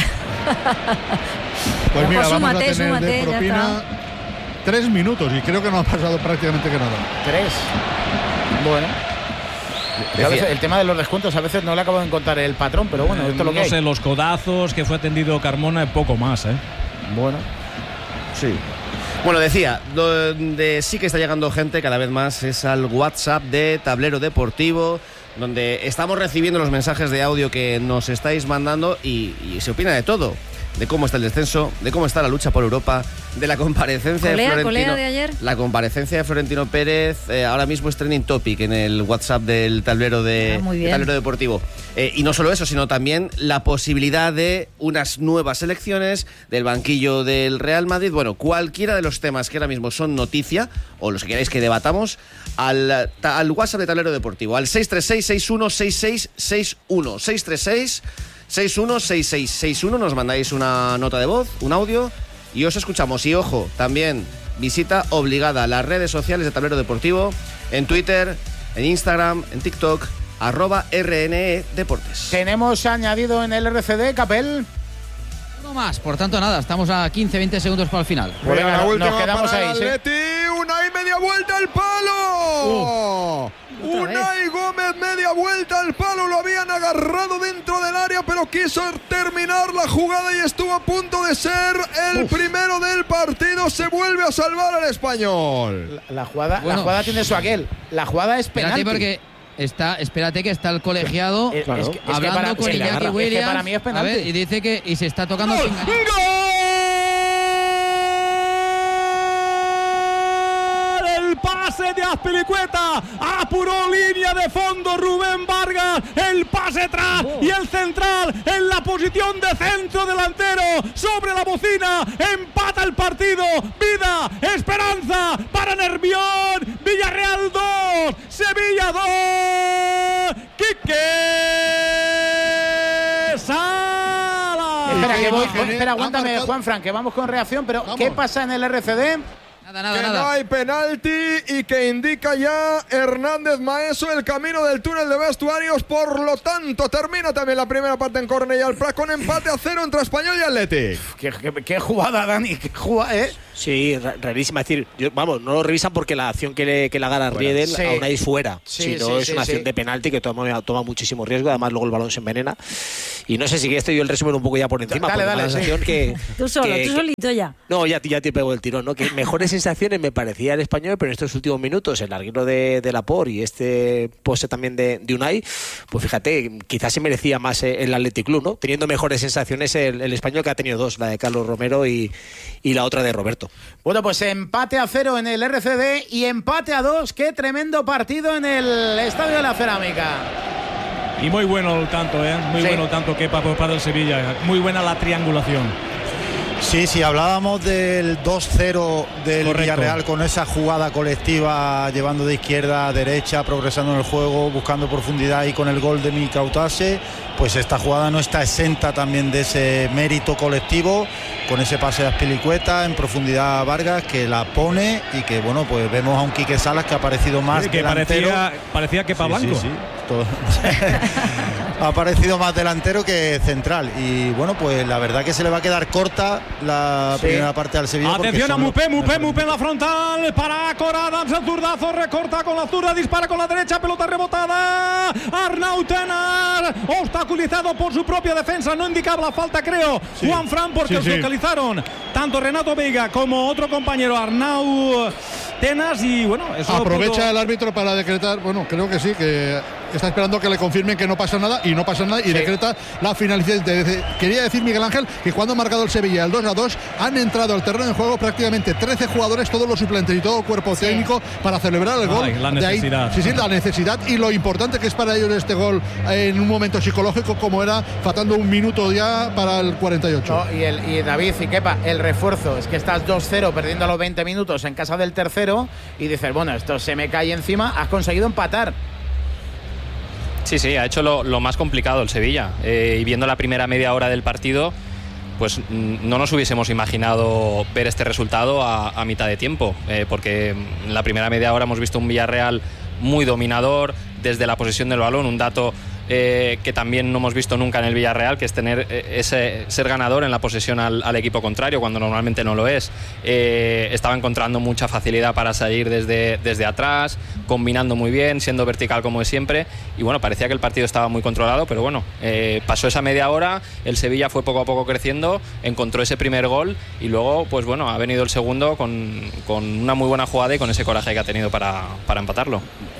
Pues mira, pues vamos súmate, a tener súmate, de propina tres minutos y creo que no ha pasado prácticamente que nada. Tres. Bueno. A veces, el tema de los descuentos a veces no le acabo de encontrar el patrón, pero bueno, esto es lo que no hay. sé, los codazos que fue atendido Carmona, poco más, ¿eh? Bueno. Sí. Bueno, decía, donde sí que está llegando gente cada vez más es al WhatsApp de Tablero Deportivo, donde estamos recibiendo los mensajes de audio que nos estáis mandando y, y se opina de todo. De cómo está el descenso, de cómo está la lucha por Europa, de la comparecencia colea, de Florentino. Colea de ayer. La comparecencia de Florentino Pérez eh, ahora mismo es trending topic en el WhatsApp del tablero de ah, del tablero deportivo. Eh, y no solo eso, sino también la posibilidad de unas nuevas elecciones del banquillo del Real Madrid. Bueno, cualquiera de los temas que ahora mismo son noticia, o los que queráis que debatamos, al, al WhatsApp de tablero deportivo, al seis tres seis, seis uno seis seis seis uno. seis tres seis, seis uno seis seis seis uno, nos mandáis una nota de voz, un audio y os escuchamos. Y ojo, también visita obligada a las redes sociales de Tablero Deportivo, en Twitter, en Instagram, en TikTok, arroba R N E Deportes. Tenemos añadido en el R C D, Capel. No más, por tanto nada, estamos a quince veinte segundos para el final. Bueno, la última nos quedamos para ahí, el Atleti, ¿sí? Unai media vuelta al palo. Uh, Unai Gómez media vuelta al palo, lo habían agarrado dentro del área, pero quiso terminar la jugada y estuvo a punto de ser el Uf. primero del partido. Se vuelve a salvar al español. La, la jugada, bueno, la jugada tiene su aquel. La jugada es penalti. Porque Está, espérate que está el colegiado es, claro. es que, es hablando para, con Iñaki Williams. Es que para mí es penalti. A ver, y dice que y se está tocando. ¡Gol! Sin... El pase de Azpilicueta, apuró línea de fondo Rubén Vargas, el pase atrás oh. y el central en la posición de centro delantero sobre la bocina, empata el partido, vida, esperanza para Nervión, Villarreal dos, Sevilla dos, Quique Sala. Espera, que que voy- imágenes, espera, ha aguántame, marcado- Juanfran, que vamos con reacción, pero Vamos. ¿qué pasa en el R C D? Nada, nada, que nada. no hay penalti y que indica ya Hernández Maeso el camino del túnel de vestuarios. Por lo tanto, termina también la primera parte en Cornellà al Prat con empate a cero entre Español y Athletic. ¿Qué, qué, qué jugada, Dani? ¿Qué jugada, eh? Sí, ra- rarísima. Es decir, yo- vamos, no lo revisan porque la acción que le, que le haga a Riedel Sí. a Unai es fuera. Sí, si no, sí, es sí, una acción sí. de penalti que toma, toma muchísimo riesgo. Además, luego el balón se envenena. Y no sé si estoy yo el resumen un poco ya por encima. Dale, porque dale, me da la sí. sensación que. Tú solo, que- tú que- solito ya. No, ya, ya te pego el tirón, ¿no? Que mejores sensaciones me parecía el español, pero en estos últimos minutos, el larguero de, de Laporte y este pose también de, de Unai, pues fíjate, quizás se merecía más eh, el Athletic Club, ¿no? Teniendo mejores sensaciones el, el español, que ha tenido dos, la de Carlos Romero y, y la otra de Roberto. Bueno, pues empate a cero en el R C D y empate a dos. Qué tremendo partido en el Estadio de la Cerámica. Y muy bueno el tanto, ¿eh? Muy Sí. bueno el tanto que para, para el Sevilla. Muy buena la triangulación. Sí, sí, hablábamos del dos cero del Correcto. Villarreal con esa jugada colectiva llevando de izquierda a derecha, progresando en el juego, buscando profundidad y con el gol de Mikautase, pues esta jugada no está exenta también de ese mérito colectivo, con ese pase de Azpilicueta en profundidad a Vargas, que la pone y que, bueno, pues vemos a un Quique Salas que ha aparecido más Sí, que delantero. parecía, parecía que para Sí, Blanco. sí, sí, todo. Ha parecido más delantero que central y bueno, pues la verdad que se le va a quedar corta la Sí. primera parte al Sevilla. porque Atención a son los Mupé, Mupé, mejores. Mupé en la frontal para Coradams, el zurdazo, recorta con la zurda, dispara con la derecha, pelota rebotada. Arnau Tenas, obstaculizado por su propia defensa, no indicaba la falta, creo, Sí. Juan Fran, porque Sí, los sí. localizaron tanto Renato Veiga como otro compañero Arnau Tenas y bueno, eso Aprovecha pudo- el árbitro para decretar, bueno, creo que sí, que está esperando que le confirmen que no pasa nada y no pasa nada y decreta la finalización. De- Quería decir, Miguel Ángel, que cuando ha marcado el Sevilla el dos a dos, han entrado al terreno de juego prácticamente trece jugadores, todos los suplentes y todo el cuerpo técnico para celebrar el gol. Ay, la De ahí- necesidad. sí, sí, la necesidad y lo importante que es para ellos este gol en un momento psicológico como era, faltando un minuto ya para el cuarenta y ocho. No, y, el, y David y Kepa, el refuerzo es que estás dos cero perdiendo a los veinte minutos en casa del tercero y dices, bueno, esto se me cae encima, has conseguido empatar. Sí, sí, ha hecho lo, lo más complicado el Sevilla. Eh, y viendo la primera media hora del partido, pues mm, no nos hubiésemos imaginado ver este resultado a, a mitad de tiempo, eh, porque en la primera media hora hemos visto un Villarreal muy dominador desde la posesión del balón, un dato eh, que también no hemos visto nunca en el Villarreal, que es tener eh, ese ser ganador en la posesión al, al equipo contrario, cuando normalmente no lo es. Eh, estaba encontrando mucha facilidad para salir desde, desde atrás, combinando muy bien, siendo vertical como es siempre, y bueno, parecía que el partido estaba muy controlado, pero bueno, eh, pasó esa media hora, el Sevilla fue poco a poco creciendo, encontró ese primer gol y luego, pues bueno, ha venido el segundo con, con una muy buena jugada y con ese coraje que ha tenido para, para empatarlo.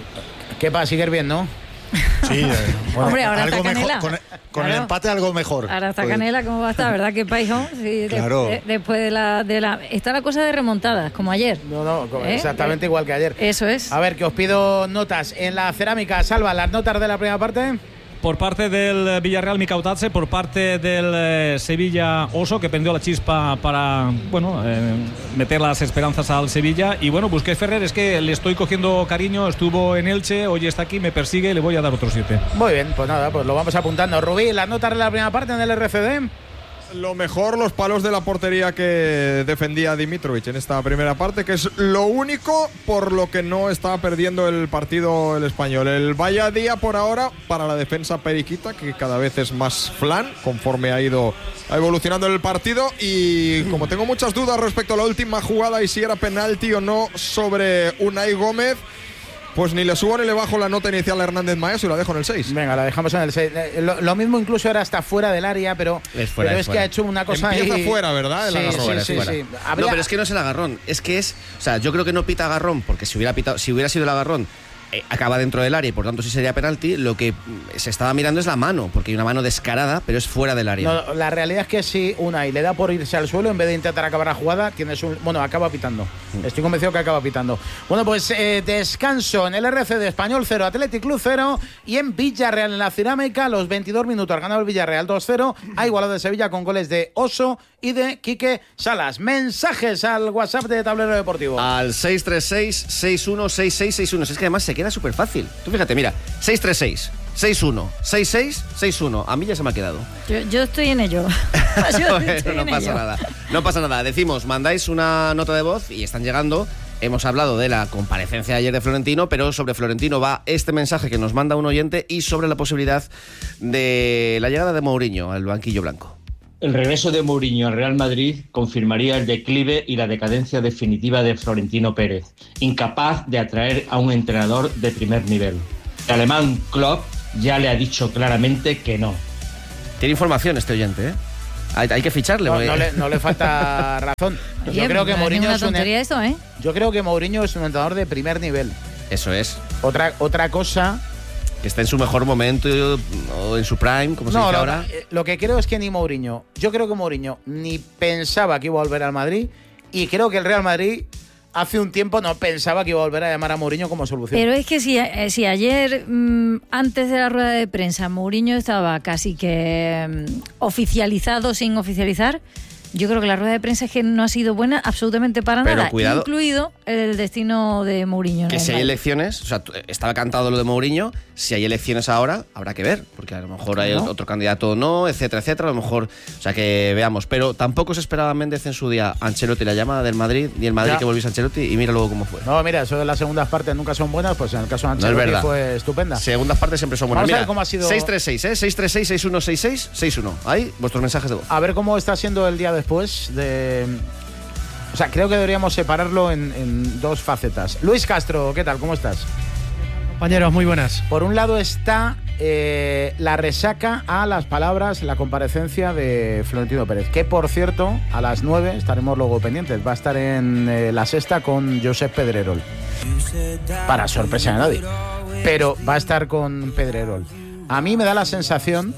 Kepa, sigues bien, ¿no? Sí, eh, bueno, Hombre, ahora algo está mejor, Canela. con, el, con el Claro. empate algo mejor. Ahora está Pues, Canela, ¿cómo va a estar? ¿Verdad que país? Sí, de- Claro. de- después de la, de la... Está la cosa de remontadas, como ayer. No, no, como- ¿Eh? exactamente igual que ayer. Eso es. A ver, que os pido notas en la cerámica. Salva, las notas de la primera parte. Por parte del eh, Villarreal Mikautase, por parte del eh, Sevilla Oso, que prendió la chispa para, bueno, eh, meter las esperanzas al Sevilla. Y bueno, Busquets Ferrer, es que le estoy cogiendo cariño, estuvo en Elche, hoy está aquí, me persigue, le voy a dar otro siete. Muy bien, pues nada, pues lo vamos apuntando. Rubí, las notas de la primera parte en el R C D. Lo mejor, los palos de la portería que defendía Dimitrovic en esta primera parte, que es lo único por lo que no está perdiendo el partido el español. El vaya día por ahora para la defensa periquita, que cada vez es más flan conforme ha ido evolucionando el partido. Y como tengo muchas dudas respecto a la última jugada y si era penalti o no sobre Unai Gómez, pues ni le subo ni le bajo la nota inicial a Hernández Maeso y la dejo en el seis. Venga, la dejamos en el seis. Eh, Lo, lo mismo incluso era hasta fuera del área, pero Es fuera, pero es es, que fuera. ha hecho una cosa Empieza ahí. fuera, ¿verdad? El Sí, agarrón. sí, Fuera, sí, fuera. sí. No, Habría- pero es que no es el agarrón, es que es, o sea, yo creo que no pita agarrón, porque si hubiera pitado, si hubiera sido el agarrón, eh, acaba dentro del área y por tanto sí sería penalti. Lo que mm, se estaba mirando es la mano, porque hay una mano descarada, pero es fuera del área. No, la realidad es que si Unai le da por irse al suelo en vez de intentar acabar la jugada, tienes un, bueno, acaba pitando. Estoy convencido que acaba pitando. Bueno, pues eh, descanso en el R C de Español cero, Athletic Club cero y en Villarreal en la Cerámica, los veintidós minutos ha ganado el Villarreal dos cero, ha igualado de Sevilla con goles de Oso y de Quique Salas. Mensajes al WhatsApp de Tablero Deportivo. Al seis tres seis, seis uno seis seis seis uno. Es que además se queda súper fácil. Tú fíjate, mira, seis tres seis, seis uno, seis seis, seis uno. A mí ya se me ha quedado. Yo, yo estoy en ello. Yo Bueno, estoy no en pasa ello. nada. No pasa nada. Decimos, mandáis una nota de voz y están llegando. Hemos hablado de la comparecencia de ayer de Florentino, pero sobre Florentino va este mensaje que nos manda un oyente y sobre la posibilidad de la llegada de Mourinho al banquillo blanco. El regreso de Mourinho al Real Madrid confirmaría el declive y la decadencia definitiva de Florentino Pérez, incapaz de atraer a un entrenador de primer nivel. El alemán Klopp ya le ha dicho claramente que no. Tiene información este oyente, ¿eh? Hay, hay que ficharle. No, porque- no le, no le falta razón. Yo Oye, creo que no es Mourinho ninguna es un tontería eso, ¿eh? Yo creo que Mourinho es un entrenador de primer nivel. Eso es. Otra otra cosa. Que está en su mejor momento o en su prime, como se No, dice lo, ahora. eh, lo que creo es que ni Mourinho, yo creo que Mourinho ni pensaba que iba a volver al Madrid y creo que el Real Madrid hace un tiempo no pensaba que iba a volver a llamar a Mourinho como solución. Pero es que si, eh, si ayer, mm, antes de la rueda de prensa, Mourinho estaba casi que mm, oficializado sin oficializar, yo creo que la rueda de prensa es que no ha sido buena absolutamente para Pero nada, cuidado. incluido el destino de Mourinho. Que ¿no? si hay Vale. elecciones, o sea, t- estaba cantado lo de Mourinho, si hay elecciones ahora, habrá que ver, porque a lo mejor hay Claro. otro candidato o no, etcétera, etcétera, a lo mejor, o sea, que veamos. Pero tampoco se esperaba Méndez en su día Ancelotti, la llamada del Madrid, ni el Madrid Ya. que volviese a Ancelotti, y mira luego cómo fue. No, mira, eso de las segundas partes nunca son buenas, pues en el caso de No es Ancelotti verdad. fue estupenda. Segundas partes siempre son buenas. Vamos a Mira, ver cómo ha sido- seis tres seis, ¿eh? seis tres seis, seis uno seis seis, seis uno. Ahí, vuestros mensajes de voz. A ver cómo está siendo el día después de... O sea, creo que deberíamos separarlo en, en dos facetas. Luis Castro, ¿qué tal? ¿Cómo estás? Compañeros, muy buenas. Por un lado está eh, la resaca a las palabras, la comparecencia de Florentino Pérez, que por cierto, a las nueve estaremos luego pendientes. Va a estar en eh, La Sexta con Josep Pedrerol. Para sorpresa de nadie. Pero va a estar con Pedrerol. A mí me da la sensación...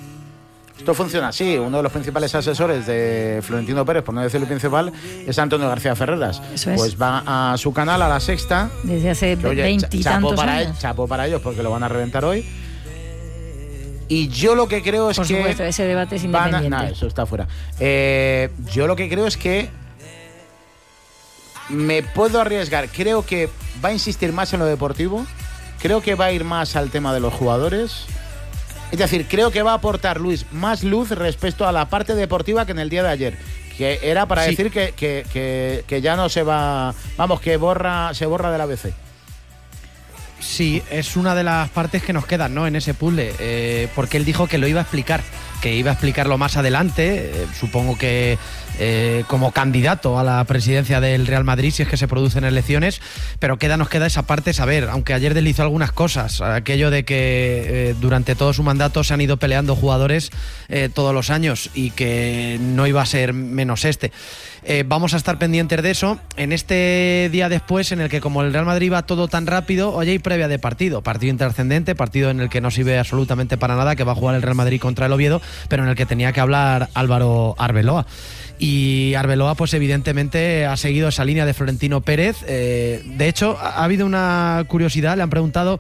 Esto funciona así. Uno de los principales asesores de Florentino Pérez, por no decir el principal, es Antonio García Ferreras. Eso es. Pues va a su canal, a La Sexta. Desde hace Que, oye, cha- veintitantos chapo para, años. él- chapo para ellos porque lo van a reventar hoy. Y yo lo que creo es Por que... supuesto, ese debate es van a- independiente. nah, eso está fuera. Eh, yo lo que creo es que me puedo arriesgar. Creo que va a insistir más en lo deportivo. Creo que va a ir más al tema de los jugadores. Es decir, creo que va a aportar, Luis, más luz respecto a la parte deportiva que en el día de ayer. Que era para Sí. decir que, que- que- que ya no se va... Vamos, que borra se borra del A B C. Sí, es una de las partes que nos quedan, ¿no? En ese puzzle, eh, porque él dijo que lo iba a explicar, que iba a explicarlo más adelante, eh, supongo que eh, como candidato a la presidencia del Real Madrid, si es que se producen elecciones, pero queda, nos queda esa parte saber, aunque ayer deslizó algunas cosas, aquello de que eh, durante todo su mandato se han ido peleando jugadores eh, todos los años y que no iba a ser menos este. Eh, vamos a estar pendientes de eso en este día después en el que, como el Real Madrid va todo tan rápido, hoy hay previa de partido, partido intrascendente, partido en el que no sirve absolutamente para nada, que va a jugar el Real Madrid contra el Oviedo, pero en el que tenía que hablar Álvaro Arbeloa. Y Arbeloa, pues evidentemente ha seguido esa línea de Florentino Pérez. Eh, de hecho, ha, ha habido una curiosidad, le han preguntado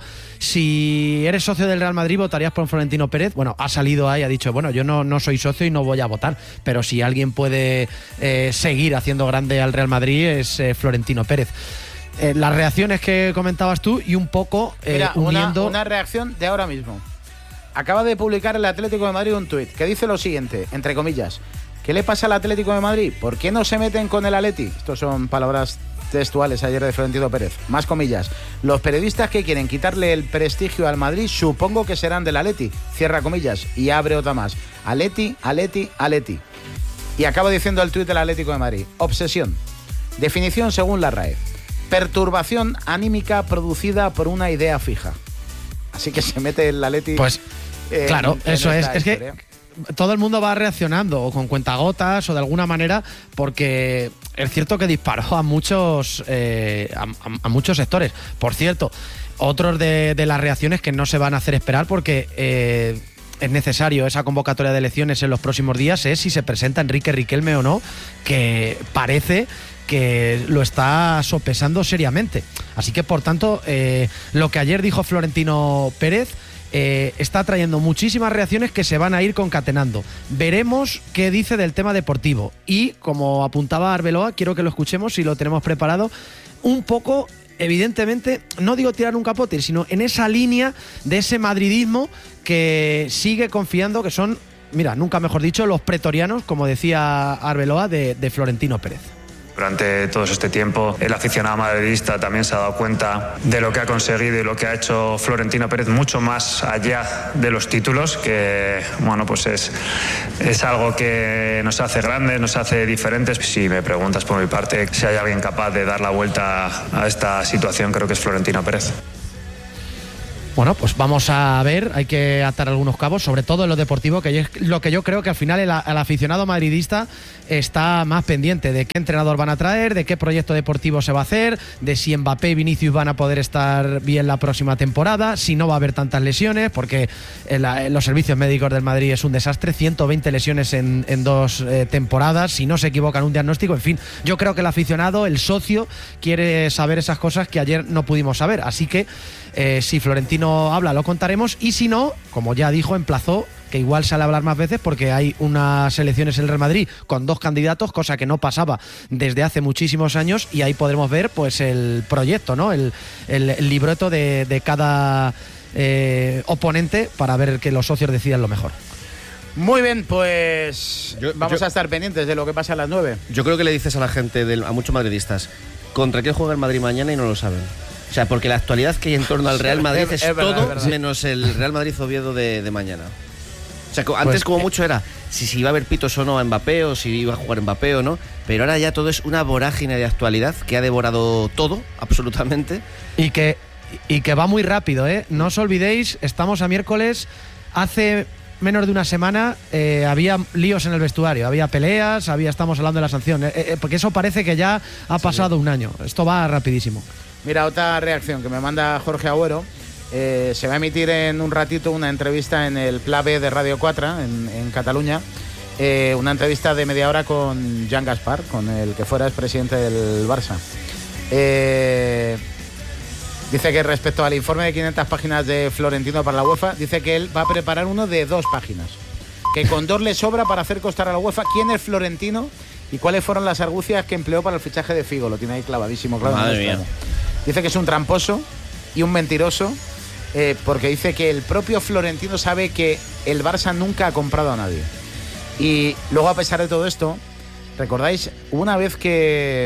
si eres socio del Real Madrid, ¿votarías por Florentino Pérez? Bueno, ha salido ahí, ha dicho, bueno, yo no, no soy socio y no voy a votar, pero si alguien puede eh, seguir haciendo grande al Real Madrid es eh, Florentino Pérez. Eh, las reacciones que comentabas tú y un poco eh, Mira, una, uniendo... una reacción de ahora mismo. Acaba de publicar el Atlético de Madrid un tuit que dice lo siguiente, entre comillas. ¿Qué le pasa al Atlético de Madrid? ¿Por qué no se meten con el Atleti? Estos son palabras textuales ayer de Florentino Pérez. Más comillas. Los periodistas que quieren quitarle el prestigio al Madrid supongo que serán del Atleti. Cierra comillas y abre otra más. Atleti, Atleti, Atleti. Y acaba diciendo el tuit del Atlético de Madrid. Obsesión. Definición según la R A E. Perturbación anímica producida por una idea fija. Así que se mete el Atleti. Pues eh, claro, en eso es. esta Es que historia. todo el mundo va reaccionando o con cuentagotas o de alguna manera, porque es cierto que disparó a muchos eh, a, a- a muchos sectores. Por cierto, otros de, de las reacciones que no se van a hacer esperar porque eh, es necesario esa convocatoria de elecciones en los próximos días es si se presenta Enrique Riquelme o no, que parece que lo está sopesando seriamente. Así que, por tanto, eh, lo que ayer dijo Florentino Pérez eh, está trayendo muchísimas reacciones que se van a ir concatenando. Veremos qué dice del tema deportivo. Y, como apuntaba Arbeloa, quiero que lo escuchemos si lo tenemos preparado, un poco... Evidentemente, no digo tirar un capote, sino en esa línea de ese madridismo que sigue confiando, que son, mira, nunca mejor dicho, los pretorianos, como decía Arbeloa, de, de Florentino Pérez. Durante todo este tiempo, el aficionado madridista también se ha dado cuenta de lo que ha conseguido y lo que ha hecho Florentino Pérez, mucho más allá de los títulos, que bueno, pues es, es algo que nos hace grandes, nos hace diferentes. Si me preguntas por mi parte si hay alguien capaz de dar la vuelta a esta situación, creo que es Florentino Pérez. Bueno, pues vamos a ver, hay que atar algunos cabos, sobre todo en lo deportivo, que es lo que yo creo que al final el, el aficionado madridista está más pendiente de qué entrenador van a traer, de qué proyecto deportivo se va a hacer, de si Mbappé y Vinicius van a poder estar bien la próxima temporada, si no va a haber tantas lesiones, porque en la, en los servicios médicos del Madrid es un desastre, ciento veinte lesiones en, en dos eh, temporadas, si no se equivocan un diagnóstico, en fin, yo creo que el aficionado, el socio, quiere saber esas cosas que ayer no pudimos saber, así que eh, si Florentino habla lo contaremos, y si no, como ya dijo, emplazó que igual sale a hablar más veces porque hay unas elecciones en el Real Madrid con dos candidatos, cosa que no pasaba desde hace muchísimos años, y ahí podremos ver pues el proyecto, ¿no? El, el, el libreto de, de cada eh, oponente para ver que los socios decidan lo mejor. Muy bien, pues yo, vamos yo, a estar pendientes de lo que pasa a las nueve. Yo creo que le dices a la gente, de, a muchos madridistas, ¿contra qué juega el Madrid mañana? Y no lo saben. O sea, porque la actualidad que hay en torno al Real Madrid es, es verdad, todo es menos el Real Madrid-Oviedo de, de mañana. O sea, antes pues, como mucho era si, si iba a haber pitos o no a Mbappé, o si iba a jugar Mbappé o no, pero ahora ya todo es una vorágine de actualidad que ha devorado todo, absolutamente. Y que, y que va muy rápido, ¿eh? No os olvidéis, estamos a miércoles, hace menos de una semana eh, había líos en el vestuario, había peleas, había estamos hablando de la sanción, eh, eh, porque eso parece que ya ha pasado sí. un año, esto va rapidísimo. Mira, otra reacción que me manda Jorge Agüero. Eh, se va a emitir en un ratito una entrevista en el Pla B de Radio cuatro en, en Cataluña. Eh, una entrevista de media hora con Joan Gaspar, con el que fuera expresidente del Barça. Eh, dice que respecto al informe de quinientas páginas de Florentino para la UEFA, dice que él va a preparar uno de dos páginas. Que con dos le sobra para hacer costar a la UEFA quién es Florentino y cuáles fueron las argucias que empleó para el fichaje de Figo. Lo tiene ahí clavadísimo. Claro, Madre mía. Dice que es un tramposo y un mentiroso, eh, porque dice que el propio Florentino sabe que el Barça nunca ha comprado a nadie. Y luego, a pesar de todo esto, ¿recordáis una vez que...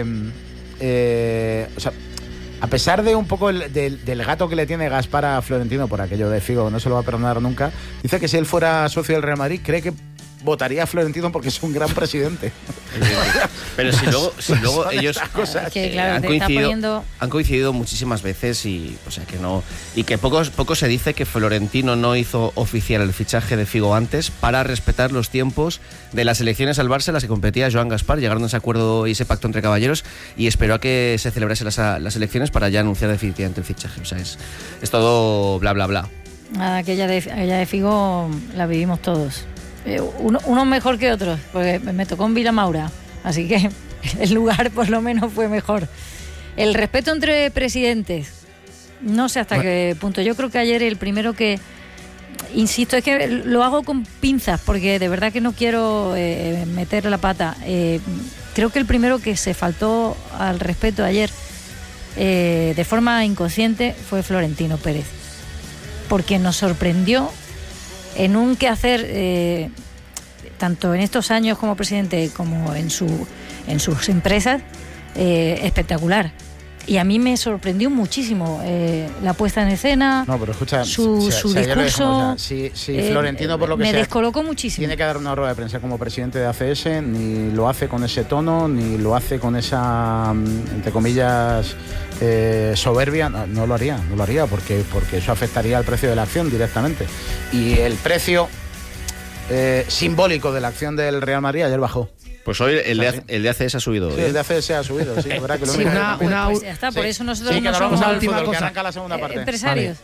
Eh, o sea, a pesar de un poco el, del, del gato que le tiene Gaspar a Florentino por aquello de Figo, no se lo va a perdonar nunca, dice que si él fuera socio del Real Madrid, cree que votaría a Florentino porque es un gran presidente. Pero si luego, si luego ellos cosas, que, claro, han, te coincidido, está poniendo... han coincidido muchísimas veces y o sea que no y que poco, poco se dice que Florentino no hizo oficial el fichaje de Figo antes para respetar los tiempos de las elecciones al Barça en las que competía Joan Gaspar. Llegaron a ese acuerdo y ese pacto entre caballeros y esperó a que se celebrasen las, las elecciones para ya anunciar definitivamente el fichaje. O sea, es, es todo bla bla bla. Nada, aquella de, aquella de Figo la vivimos todos. Uno, uno mejor que otros, porque me tocó en Vilamaura, así que el lugar por lo menos fue mejor. El respeto entre presidentes, no sé hasta bueno. qué punto. Yo creo que ayer el primero que, insisto, es que lo hago con pinzas, porque de verdad que no quiero eh, meter la pata. Eh, creo que el primero que se faltó al respeto ayer eh, de forma inconsciente fue Florentino Pérez, porque nos sorprendió en un quehacer, eh, tanto en estos años como presidente como en, su, en sus empresas, eh, espectacular. Y a mí me sorprendió muchísimo eh, la puesta en escena, no, pero escucha, su, si, su si discurso. Dejamos, o sea, si si eh, Florentino, por lo que me sea, descolocó muchísimo. Tiene que dar una rueda de prensa como presidente de A C S, ni lo hace con ese tono, ni lo hace con esa, entre comillas, eh, soberbia. No, no lo haría, no lo haría, porque, porque eso afectaría al precio de la acción directamente. Y el precio eh, simbólico de la acción del Real Madrid ayer bajó. Pues hoy el, de, el de A C S ha subido. Sí, ¿eh? el de A C S ha subido, sí, verdad que lo sí, único una, que una, pues ya está, por sí. eso nosotros sí, no que somos una última fútbol, cosa. Que arranca la segunda parte. Empresarios. Vale.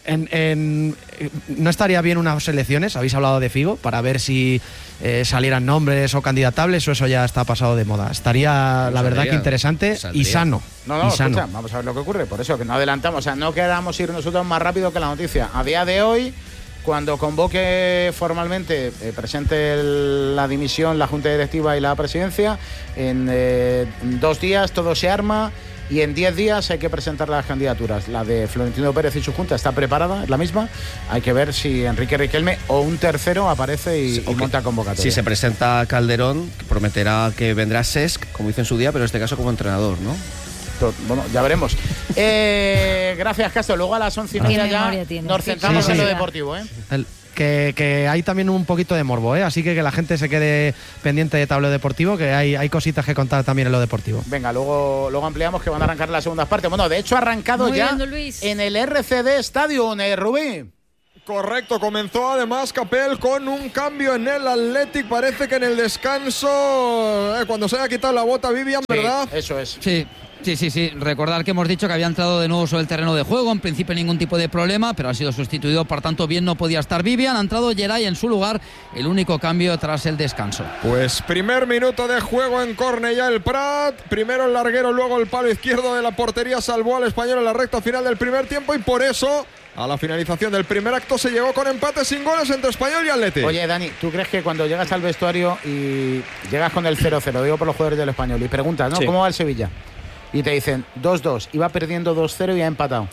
En, en, ¿No estaría bien unas elecciones? Habéis hablado de Figo, para ver si eh, salieran nombres o candidatables, o eso ya está pasado de moda. Estaría, la verdad, que interesante saldría. y sano. No, no, y sano. escucha, vamos a ver lo que ocurre. Por eso que no adelantamos, o sea, no queramos ir nosotros más rápido que la noticia. A día de hoy, cuando convoque formalmente, eh, presente el, la dimisión, la Junta Directiva y la Presidencia, en, eh, en dos días todo se arma. Y en diez días hay que presentar las candidaturas. La de Florentino Pérez y su junta está preparada, es la misma. Hay que ver si Enrique Riquelme o un tercero aparece y, sí, y monta convocatoria. Si se presenta Calderón, que prometerá que vendrá Cesc, como hizo en su día, pero en este caso como entrenador, ¿no? Bueno, ya veremos. eh, gracias, Castro. Luego a las once y media ya nos centramos sí, sí, en lo deportivo, ¿eh? El Que, que hay también un poquito de morbo, ¿eh? Así que que la gente se quede pendiente de tableo deportivo, que hay, hay cositas que contar también en lo deportivo. Venga, luego, luego ampliamos, que van a arrancar las segundas partes. Bueno, de hecho ha arrancado Muy ya bien, en el R C D Stadium, ¿eh, Rubí? Correcto, comenzó además Capel con un cambio en el Athletic. Parece que en el descanso, eh, cuando se haya quitado la bota Vivian, ¿verdad? Sí, eso es. Sí. Sí, sí, sí. Recordar que hemos dicho que había entrado de nuevo sobre el terreno de juego. En principio ningún tipo de problema, pero ha sido sustituido. Por tanto, bien no podía estar Vivian. Ha entrado Geray en su lugar. El único cambio tras el descanso. Pues primer minuto de juego en Cornellà el Prat. Primero el larguero, luego el palo izquierdo de la portería. Salvó al Español en la recta final del primer tiempo. Y por eso, a la finalización del primer acto, se llegó con empate sin goles entre Español y Athletic. Oye, Dani, ¿tú crees que cuando llegas al vestuario y llegas con el cero cero, digo por los jugadores del Español, y preguntas, ¿no? Sí. ¿Cómo va el Sevilla? Y te dicen dos dos, iba perdiendo dos cero y ha empatado.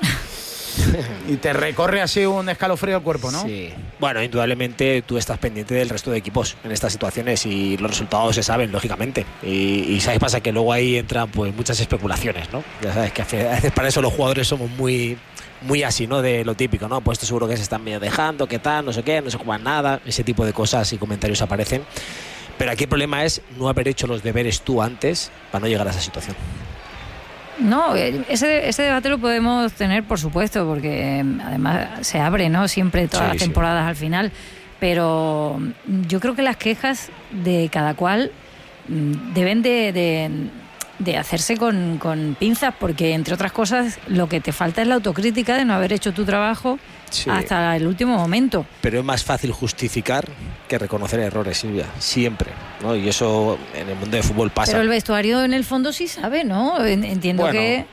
Y te recorre así un escalofrío el cuerpo, ¿no? Sí. Bueno, indudablemente tú estás pendiente del resto de equipos en estas situaciones y los resultados se saben, lógicamente. Y, y sabes, pasa que luego ahí entran pues muchas especulaciones, ¿no? Ya sabes que a veces para eso los jugadores somos muy muy así, ¿no? De lo típico, ¿no? Pues esto seguro que se están medio dejando, qué tal, no sé qué, no se juegan nada. Ese tipo de cosas y comentarios aparecen. Pero aquí el problema es no haber hecho los deberes tú antes para no llegar a esa situación. No, ese, ese debate lo podemos tener, por supuesto, porque además se abre, ¿no? Siempre todas sí, las temporadas sí. al final. Pero yo creo que las quejas de cada cual deben de, de, de hacerse con, con pinzas, porque entre otras cosas lo que te falta es la autocrítica de no haber hecho tu trabajo sí. hasta el último momento. Pero es más fácil justificar que reconocer errores, Silvia, siempre, ¿no? Y eso en el mundo del fútbol pasa. Pero el vestuario en el fondo sí sabe, ¿no? Entiendo bueno, que...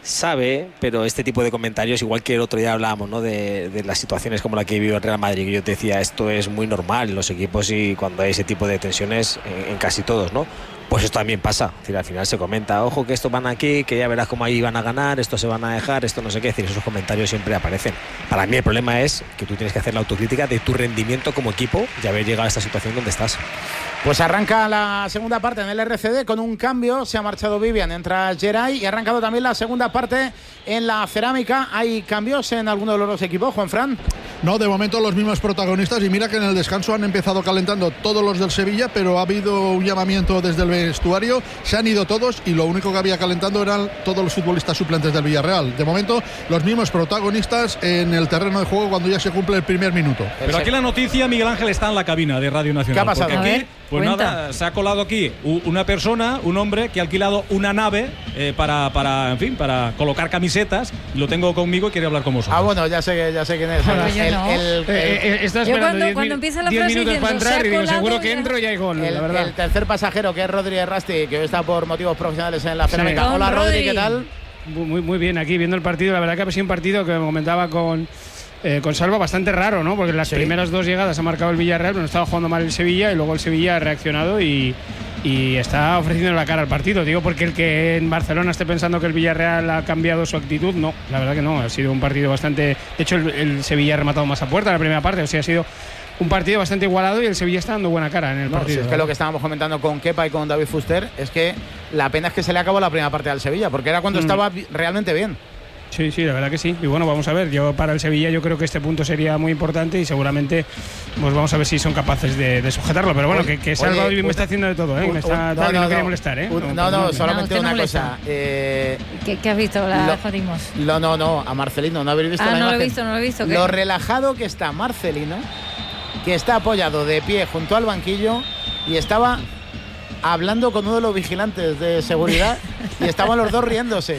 sabe, pero este tipo de comentarios, igual que el otro día hablábamos, ¿no? de, de las situaciones como la que vivió el Real Madrid, que yo te decía, esto es muy normal en los equipos y cuando hay ese tipo de tensiones en, en casi todos, ¿no? Pues esto también pasa, es decir, al final se comenta, ojo que estos van aquí, que ya verás cómo ahí van a ganar, esto se van a dejar, esto no sé qué, es decir, esos comentarios siempre aparecen. Para mí el problema es que tú tienes que hacer la autocrítica de tu rendimiento como equipo y haber llegado a esta situación donde estás. Pues arranca la segunda parte en el R C D con un cambio, se ha marchado Vivian, entra Geray y ha arrancado también la segunda parte en la Cerámica. ¿Hay cambios en alguno de los dos equipos, Juanfran? No, de momento los mismos protagonistas, y mira que en el descanso han empezado calentando todos los del Sevilla, pero ha habido un llamamiento desde el vestuario, se han ido todos y lo único que había calentando eran todos los futbolistas suplentes del Villarreal. De momento los mismos protagonistas en el terreno de juego cuando ya se cumple el primer minuto. Pero aquí la noticia, Miguel Ángel, está en la cabina de Radio Nacional. ¿Qué ha pasado? Porque aquí, pues Cuenta. nada, se ha colado aquí una persona, un hombre que ha alquilado una nave eh, para, para, en fin, para colocar camisetas. Lo tengo conmigo y quiere hablar con vosotros. Ah, bueno, ya sé, ya sé quién es. Bueno, yo el, no. el, el, Eh, eh, está Yo esperando cuando- diez cuando min- empieza la diez frase minutos para diciendo, entrar "Se ha y digo, colado seguro ya". que entro y hay gol, el, la verdad. el tercer pasajero, que es Rodríguez Rasti, que hoy está por motivos profesionales en la Sí. Cerámica. Don Hola, Rodri, Rodri. ¿qué tal? Muy, muy- muy bien, aquí viendo el partido. La verdad que ha sido un partido que me comentaba con, eh, con Salva bastante raro, ¿no? Porque en las Sí. primeras dos llegadas ha marcado el Villarreal, pero no estaba jugando mal el Sevilla y luego el Sevilla ha reaccionado y, y está ofreciendo la cara al partido. Digo, porque el que en Barcelona esté pensando que el Villarreal ha cambiado su actitud, no, la verdad que no. Ha sido un partido bastante. De hecho, el, el Sevilla ha rematado más a puerta en la primera parte, o sea, ha sido un partido bastante igualado y el Sevilla está dando buena cara en el No, partido. si es que lo que estábamos comentando con Kepa y con David Fuster es que la pena es que se le acabó la primera parte al Sevilla, porque era cuando Mm. estaba bi- realmente bien. Sí, sí, la verdad que sí. Y bueno, vamos a ver, yo para el Sevilla yo creo que este punto sería muy importante y seguramente pues vamos a ver si son capaces de, de sujetarlo. Pero bueno, Oye, que, que Salva oye, hoy me un- está haciendo de todo, ¿eh? un- Me está, un- tal, que no quería molestar, ¿eh? un- No, no, no, no, no. solamente No, usted una no molesta. cosa. Eh, ¿Qué, qué has visto? La Lo- jodimos. lo, no, no, a Marcelino, no habéis visto Ah, la no lo he imagen. visto, no lo he visto. ¿qué? Lo relajado que está Marcelino, que está apoyado de pie junto al banquillo y estaba hablando con uno de los vigilantes de seguridad y estaban los dos riéndose.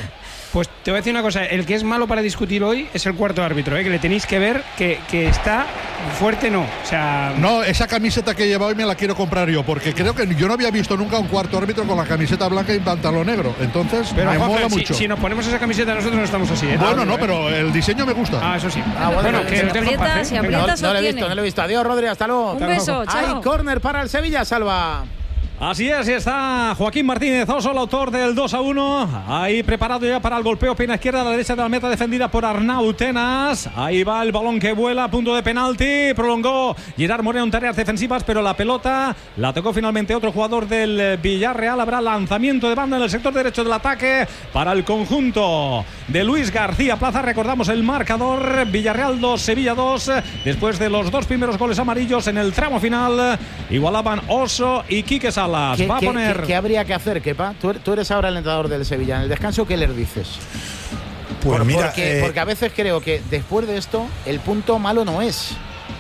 Pues te voy a decir una cosa, el que es malo para discutir hoy es el cuarto árbitro, ¿eh? Que le tenéis que ver que, que está fuerte, no. O sea, no, esa camiseta que lleva hoy me la quiero comprar yo, porque creo que yo no había visto nunca un cuarto árbitro con la camiseta blanca y pantalón negro. Entonces, pero me Juan, mola si, mucho. Si nos ponemos esa camiseta nosotros no estamos así, ¿eh? Bueno, no, ¿eh? pero el diseño me gusta. Ah, eso sí. Ah, bueno, bueno, que que si nos dejan aprieta, paz, ¿eh? si aprieta, no, no lo he visto, no lo he visto. Adiós, Rodri, hasta luego. Un beso, chao. Hay córner para el Sevilla, Salva. Así es, y está Joaquín Martínez Oso, el autor del dos a uno. Ahí preparado ya para el golpeo, pena izquierda a la derecha de la meta, defendida por Arnau Tenas. Ahí va el balón que vuela, a punto de penalti. Prolongó Gerard Moreno en tareas defensivas, pero la pelota la tocó finalmente otro jugador del Villarreal. Habrá lanzamiento de banda en el sector derecho del ataque para el conjunto de Luis García Plaza. Recordamos el marcador: Villarreal dos, Sevilla dos. Después de los dos primeros goles amarillos en el tramo final, igualaban Oso y Quique Salas. ¿Qué, Va a qué, poner... ¿qué, qué habría que hacer, Kepa? Tú, tú eres ahora el entrenador del Sevilla. En el descanso, ¿qué les dices? Pues Por, mira, porque, eh... porque a veces creo que después de esto el punto malo no es.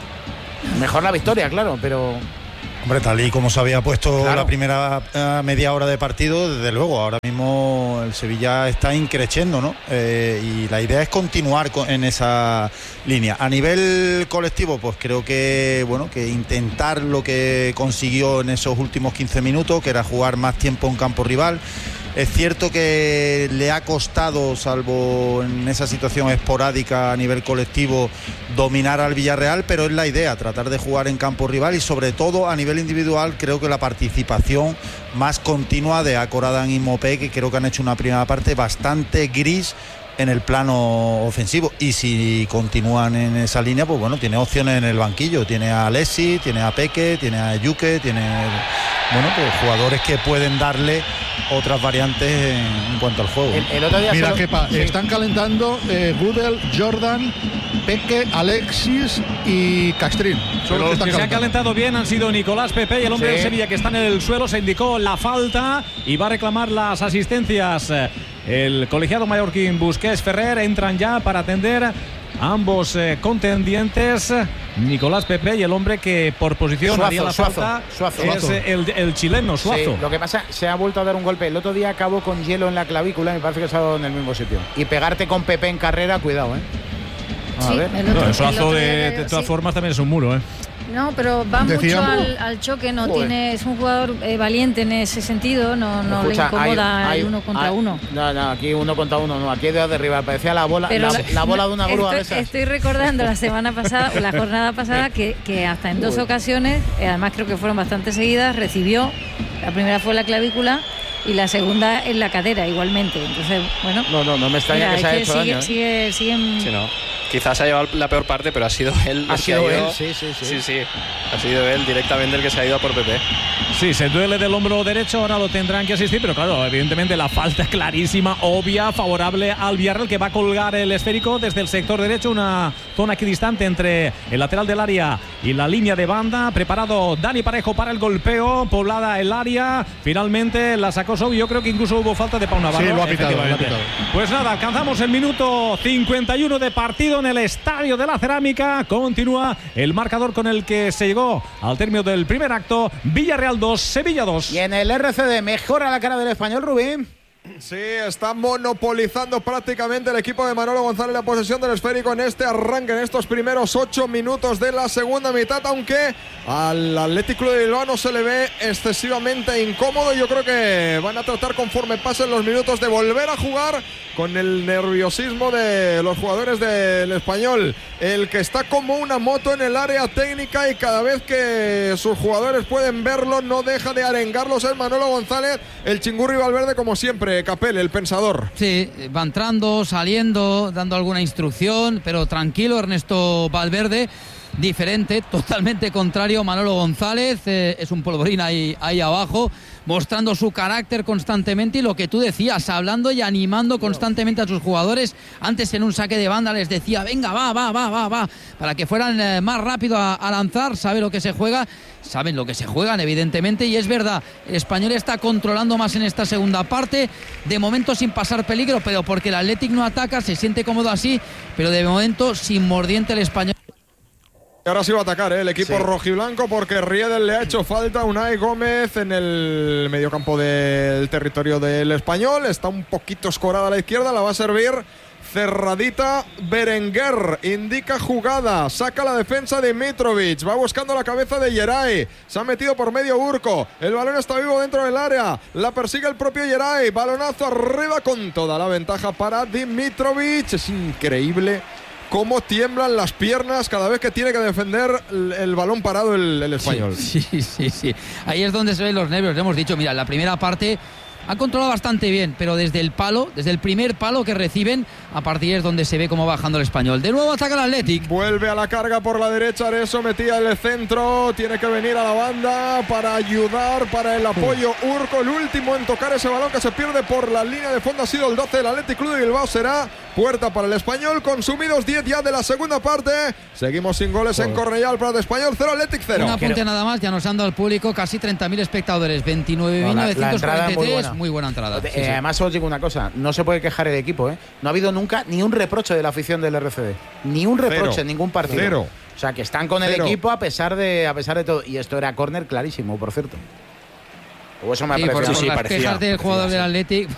Mejor la victoria, claro, pero... Hombre, tal y como se había puesto Claro. la primera eh, media hora de partido, desde luego, ahora mismo el Sevilla está increciendo, ¿no? Eh, y la idea es continuar con, en esa línea. A nivel colectivo, pues creo que, bueno, que intentar lo que consiguió en esos últimos quince minutos, que era jugar más tiempo en campo rival. Es cierto que le ha costado, salvo en esa situación esporádica a nivel colectivo, dominar al Villarreal, pero es la idea, tratar de jugar en campo rival y sobre todo a nivel individual creo que la participación más continua de Akoradan y Mopé, que creo que han hecho una primera parte bastante gris en el plano ofensivo, y si continúan en esa línea, pues bueno, tiene opciones en el banquillo, tiene a Alessi, tiene a Peque, tiene a Yuke, tiene, bueno, pues jugadores que pueden darle otras variantes en, en cuanto al juego. El, el otro día Mira, solo... Kepa, sí. están calentando eh, Gudel, Jordan, Peque, Alexis y Castrín. Son Los los que que se están han calentado bien han sido Nicolás Pepe y el hombre Sí. del Sevilla, que está en el suelo. Se indicó la falta y va a reclamar las asistencias. El colegiado mallorquín Busquets Ferrer entran ya para atender a ambos eh, contendientes, Nicolás Pepe y el hombre que por posición Suazo, haría la Suazo, falta Suazo. es Suazo. el, el chileno Suazo. Sí, lo que pasa, se ha vuelto a dar un golpe. El otro día acabó con hielo en la clavícula, me parece que se ha dado en el mismo sitio. Y pegarte con Pepe en carrera, cuidado, ¿eh? A Sí, ver. el otro- No, el el Suazo otro de, día- de todas sí. formas también es un muro, ¿eh? No, pero va Decíamos- mucho al, al choque, no Joder. tiene, es un jugador eh, valiente en ese sentido, no, no Escucha, le incomoda hay- hay- el uno contra hay- uno. No, no, aquí uno contra uno, no, aquí de derribar, parecía la bola, Pero la, la bola de una grúa de estoy, esas. estoy recordando la semana pasada, o la jornada pasada, que, que hasta en dos Uy. ocasiones, eh, además creo que fueron bastante seguidas, recibió, la primera fue la clavícula y la segunda en la cadera igualmente. Entonces, bueno, No, no, no me extraña mira, que se es haya que hecho sigue, daño, ¿eh? sigue, siguen- Sí, no. Quizás se ha llevado la peor parte, pero ha sido él. Ha el que sido ido- él, sí, sí, sí. Sí, sí. Ha sido él directamente el que se ha ido a por Pepe. Sí, se duele del hombro derecho, ahora lo tendrán que asistir, pero claro, evidentemente la falta clarísima, obvia, favorable al Villarreal, que va a colgar el esférico desde el sector derecho, una zona equidistante entre el lateral del área y la línea de banda. Preparado Dani Parejo para el golpeo, poblada el área, finalmente la sacó Sobi. Yo creo que incluso hubo falta de Pau Navarro. Sí, lo ha pitado, lo ha efectivamente. pitado. Pues nada, alcanzamos el minuto cincuenta y uno de partido en el Estadio de la Cerámica. Continúa el marcador con el que se llegó al término del primer acto. Villarreal dos, Sevilla dos. Y en el R C D mejora la cara del español, Rubín. Sí, está monopolizando prácticamente el equipo de Manolo González la posesión del esférico en este arranque, en estos primeros ocho minutos de la segunda mitad, aunque al Athletic Club de Bilbao no se le ve excesivamente incómodo. Yo creo que van a tratar, conforme pasen los minutos, de volver a jugar con el nerviosismo de los jugadores del Español, el que está como una moto en el área técnica y cada vez que sus jugadores pueden verlo no deja de arengarlos el Manolo González, el Chingurri Valverde, como siempre. Capel, el pensador. Sí, va entrando, saliendo, dando alguna instrucción, pero tranquilo Ernesto Valverde, diferente, totalmente contrario Manolo González, eh, es un polvorín ahí, ahí abajo, mostrando su carácter constantemente y lo que tú decías, hablando y animando constantemente a sus jugadores. Antes en un saque de banda les decía, venga, va, va, va, va, va, para que fueran eh, más rápido a, a lanzar, sabe lo que se juega, saben lo que se juegan evidentemente, y es verdad, el Español está controlando más en esta segunda parte, de momento sin pasar peligro, pero porque el Athletic no ataca, se siente cómodo así, pero de momento sin mordiente el Español. Ahora sí va a atacar ¿eh? el equipo sí. rojiblanco porque Riedel le ha hecho falta a Unai Gómez en el mediocampo del territorio del Español. Está un poquito escorada a la izquierda, la va a servir cerradita Berenguer. Indica jugada, saca la defensa de Mitrovic, va buscando la cabeza de Yeray, se ha metido por medio Urco, el balón está vivo dentro del área, la persigue el propio Yeray, balonazo arriba con toda la ventaja para Dimitrovic. Es increíble cómo tiemblan las piernas cada vez que tiene que defender el, el balón parado el, el español. Sí, sí, sí, sí. Ahí es donde se ven los nervios. Le hemos dicho, mira, la primera parte ha controlado bastante bien, pero desde el palo, desde el primer palo que reciben, a partir es donde se ve cómo va bajando el español. De nuevo ataca el Athletic. Vuelve a la carga por la derecha, Areso metía el centro, tiene que venir a la banda para ayudar, para el apoyo Urco, el último en tocar ese balón que se pierde por la línea de fondo ha sido el doce del Athletic Club de Bilbao. Será puerta para el español, consumidos diez ya de la segunda parte. Seguimos sin goles en Cornellá, el Prat Español cero, Athletic cero. Un apunte nada más, ya nos han dado al público casi treinta mil espectadores, veintinueve mil novecientos cuarenta y tres, muy buena entrada. Sí, eh, sí. Además os digo una cosa, no se puede quejar el equipo, ¿eh? No ha habido nunca ni un reproche de la afición del R C D, ni un reproche Cero. en ningún partido. Cero. O sea, que están con Cero. el equipo a pesar de a pesar de todo. Y esto era córner clarísimo, por cierto. O eso me ha sí, parecido. por, por sí, las parecía, quejas del parecía, jugador sí. del Athletic,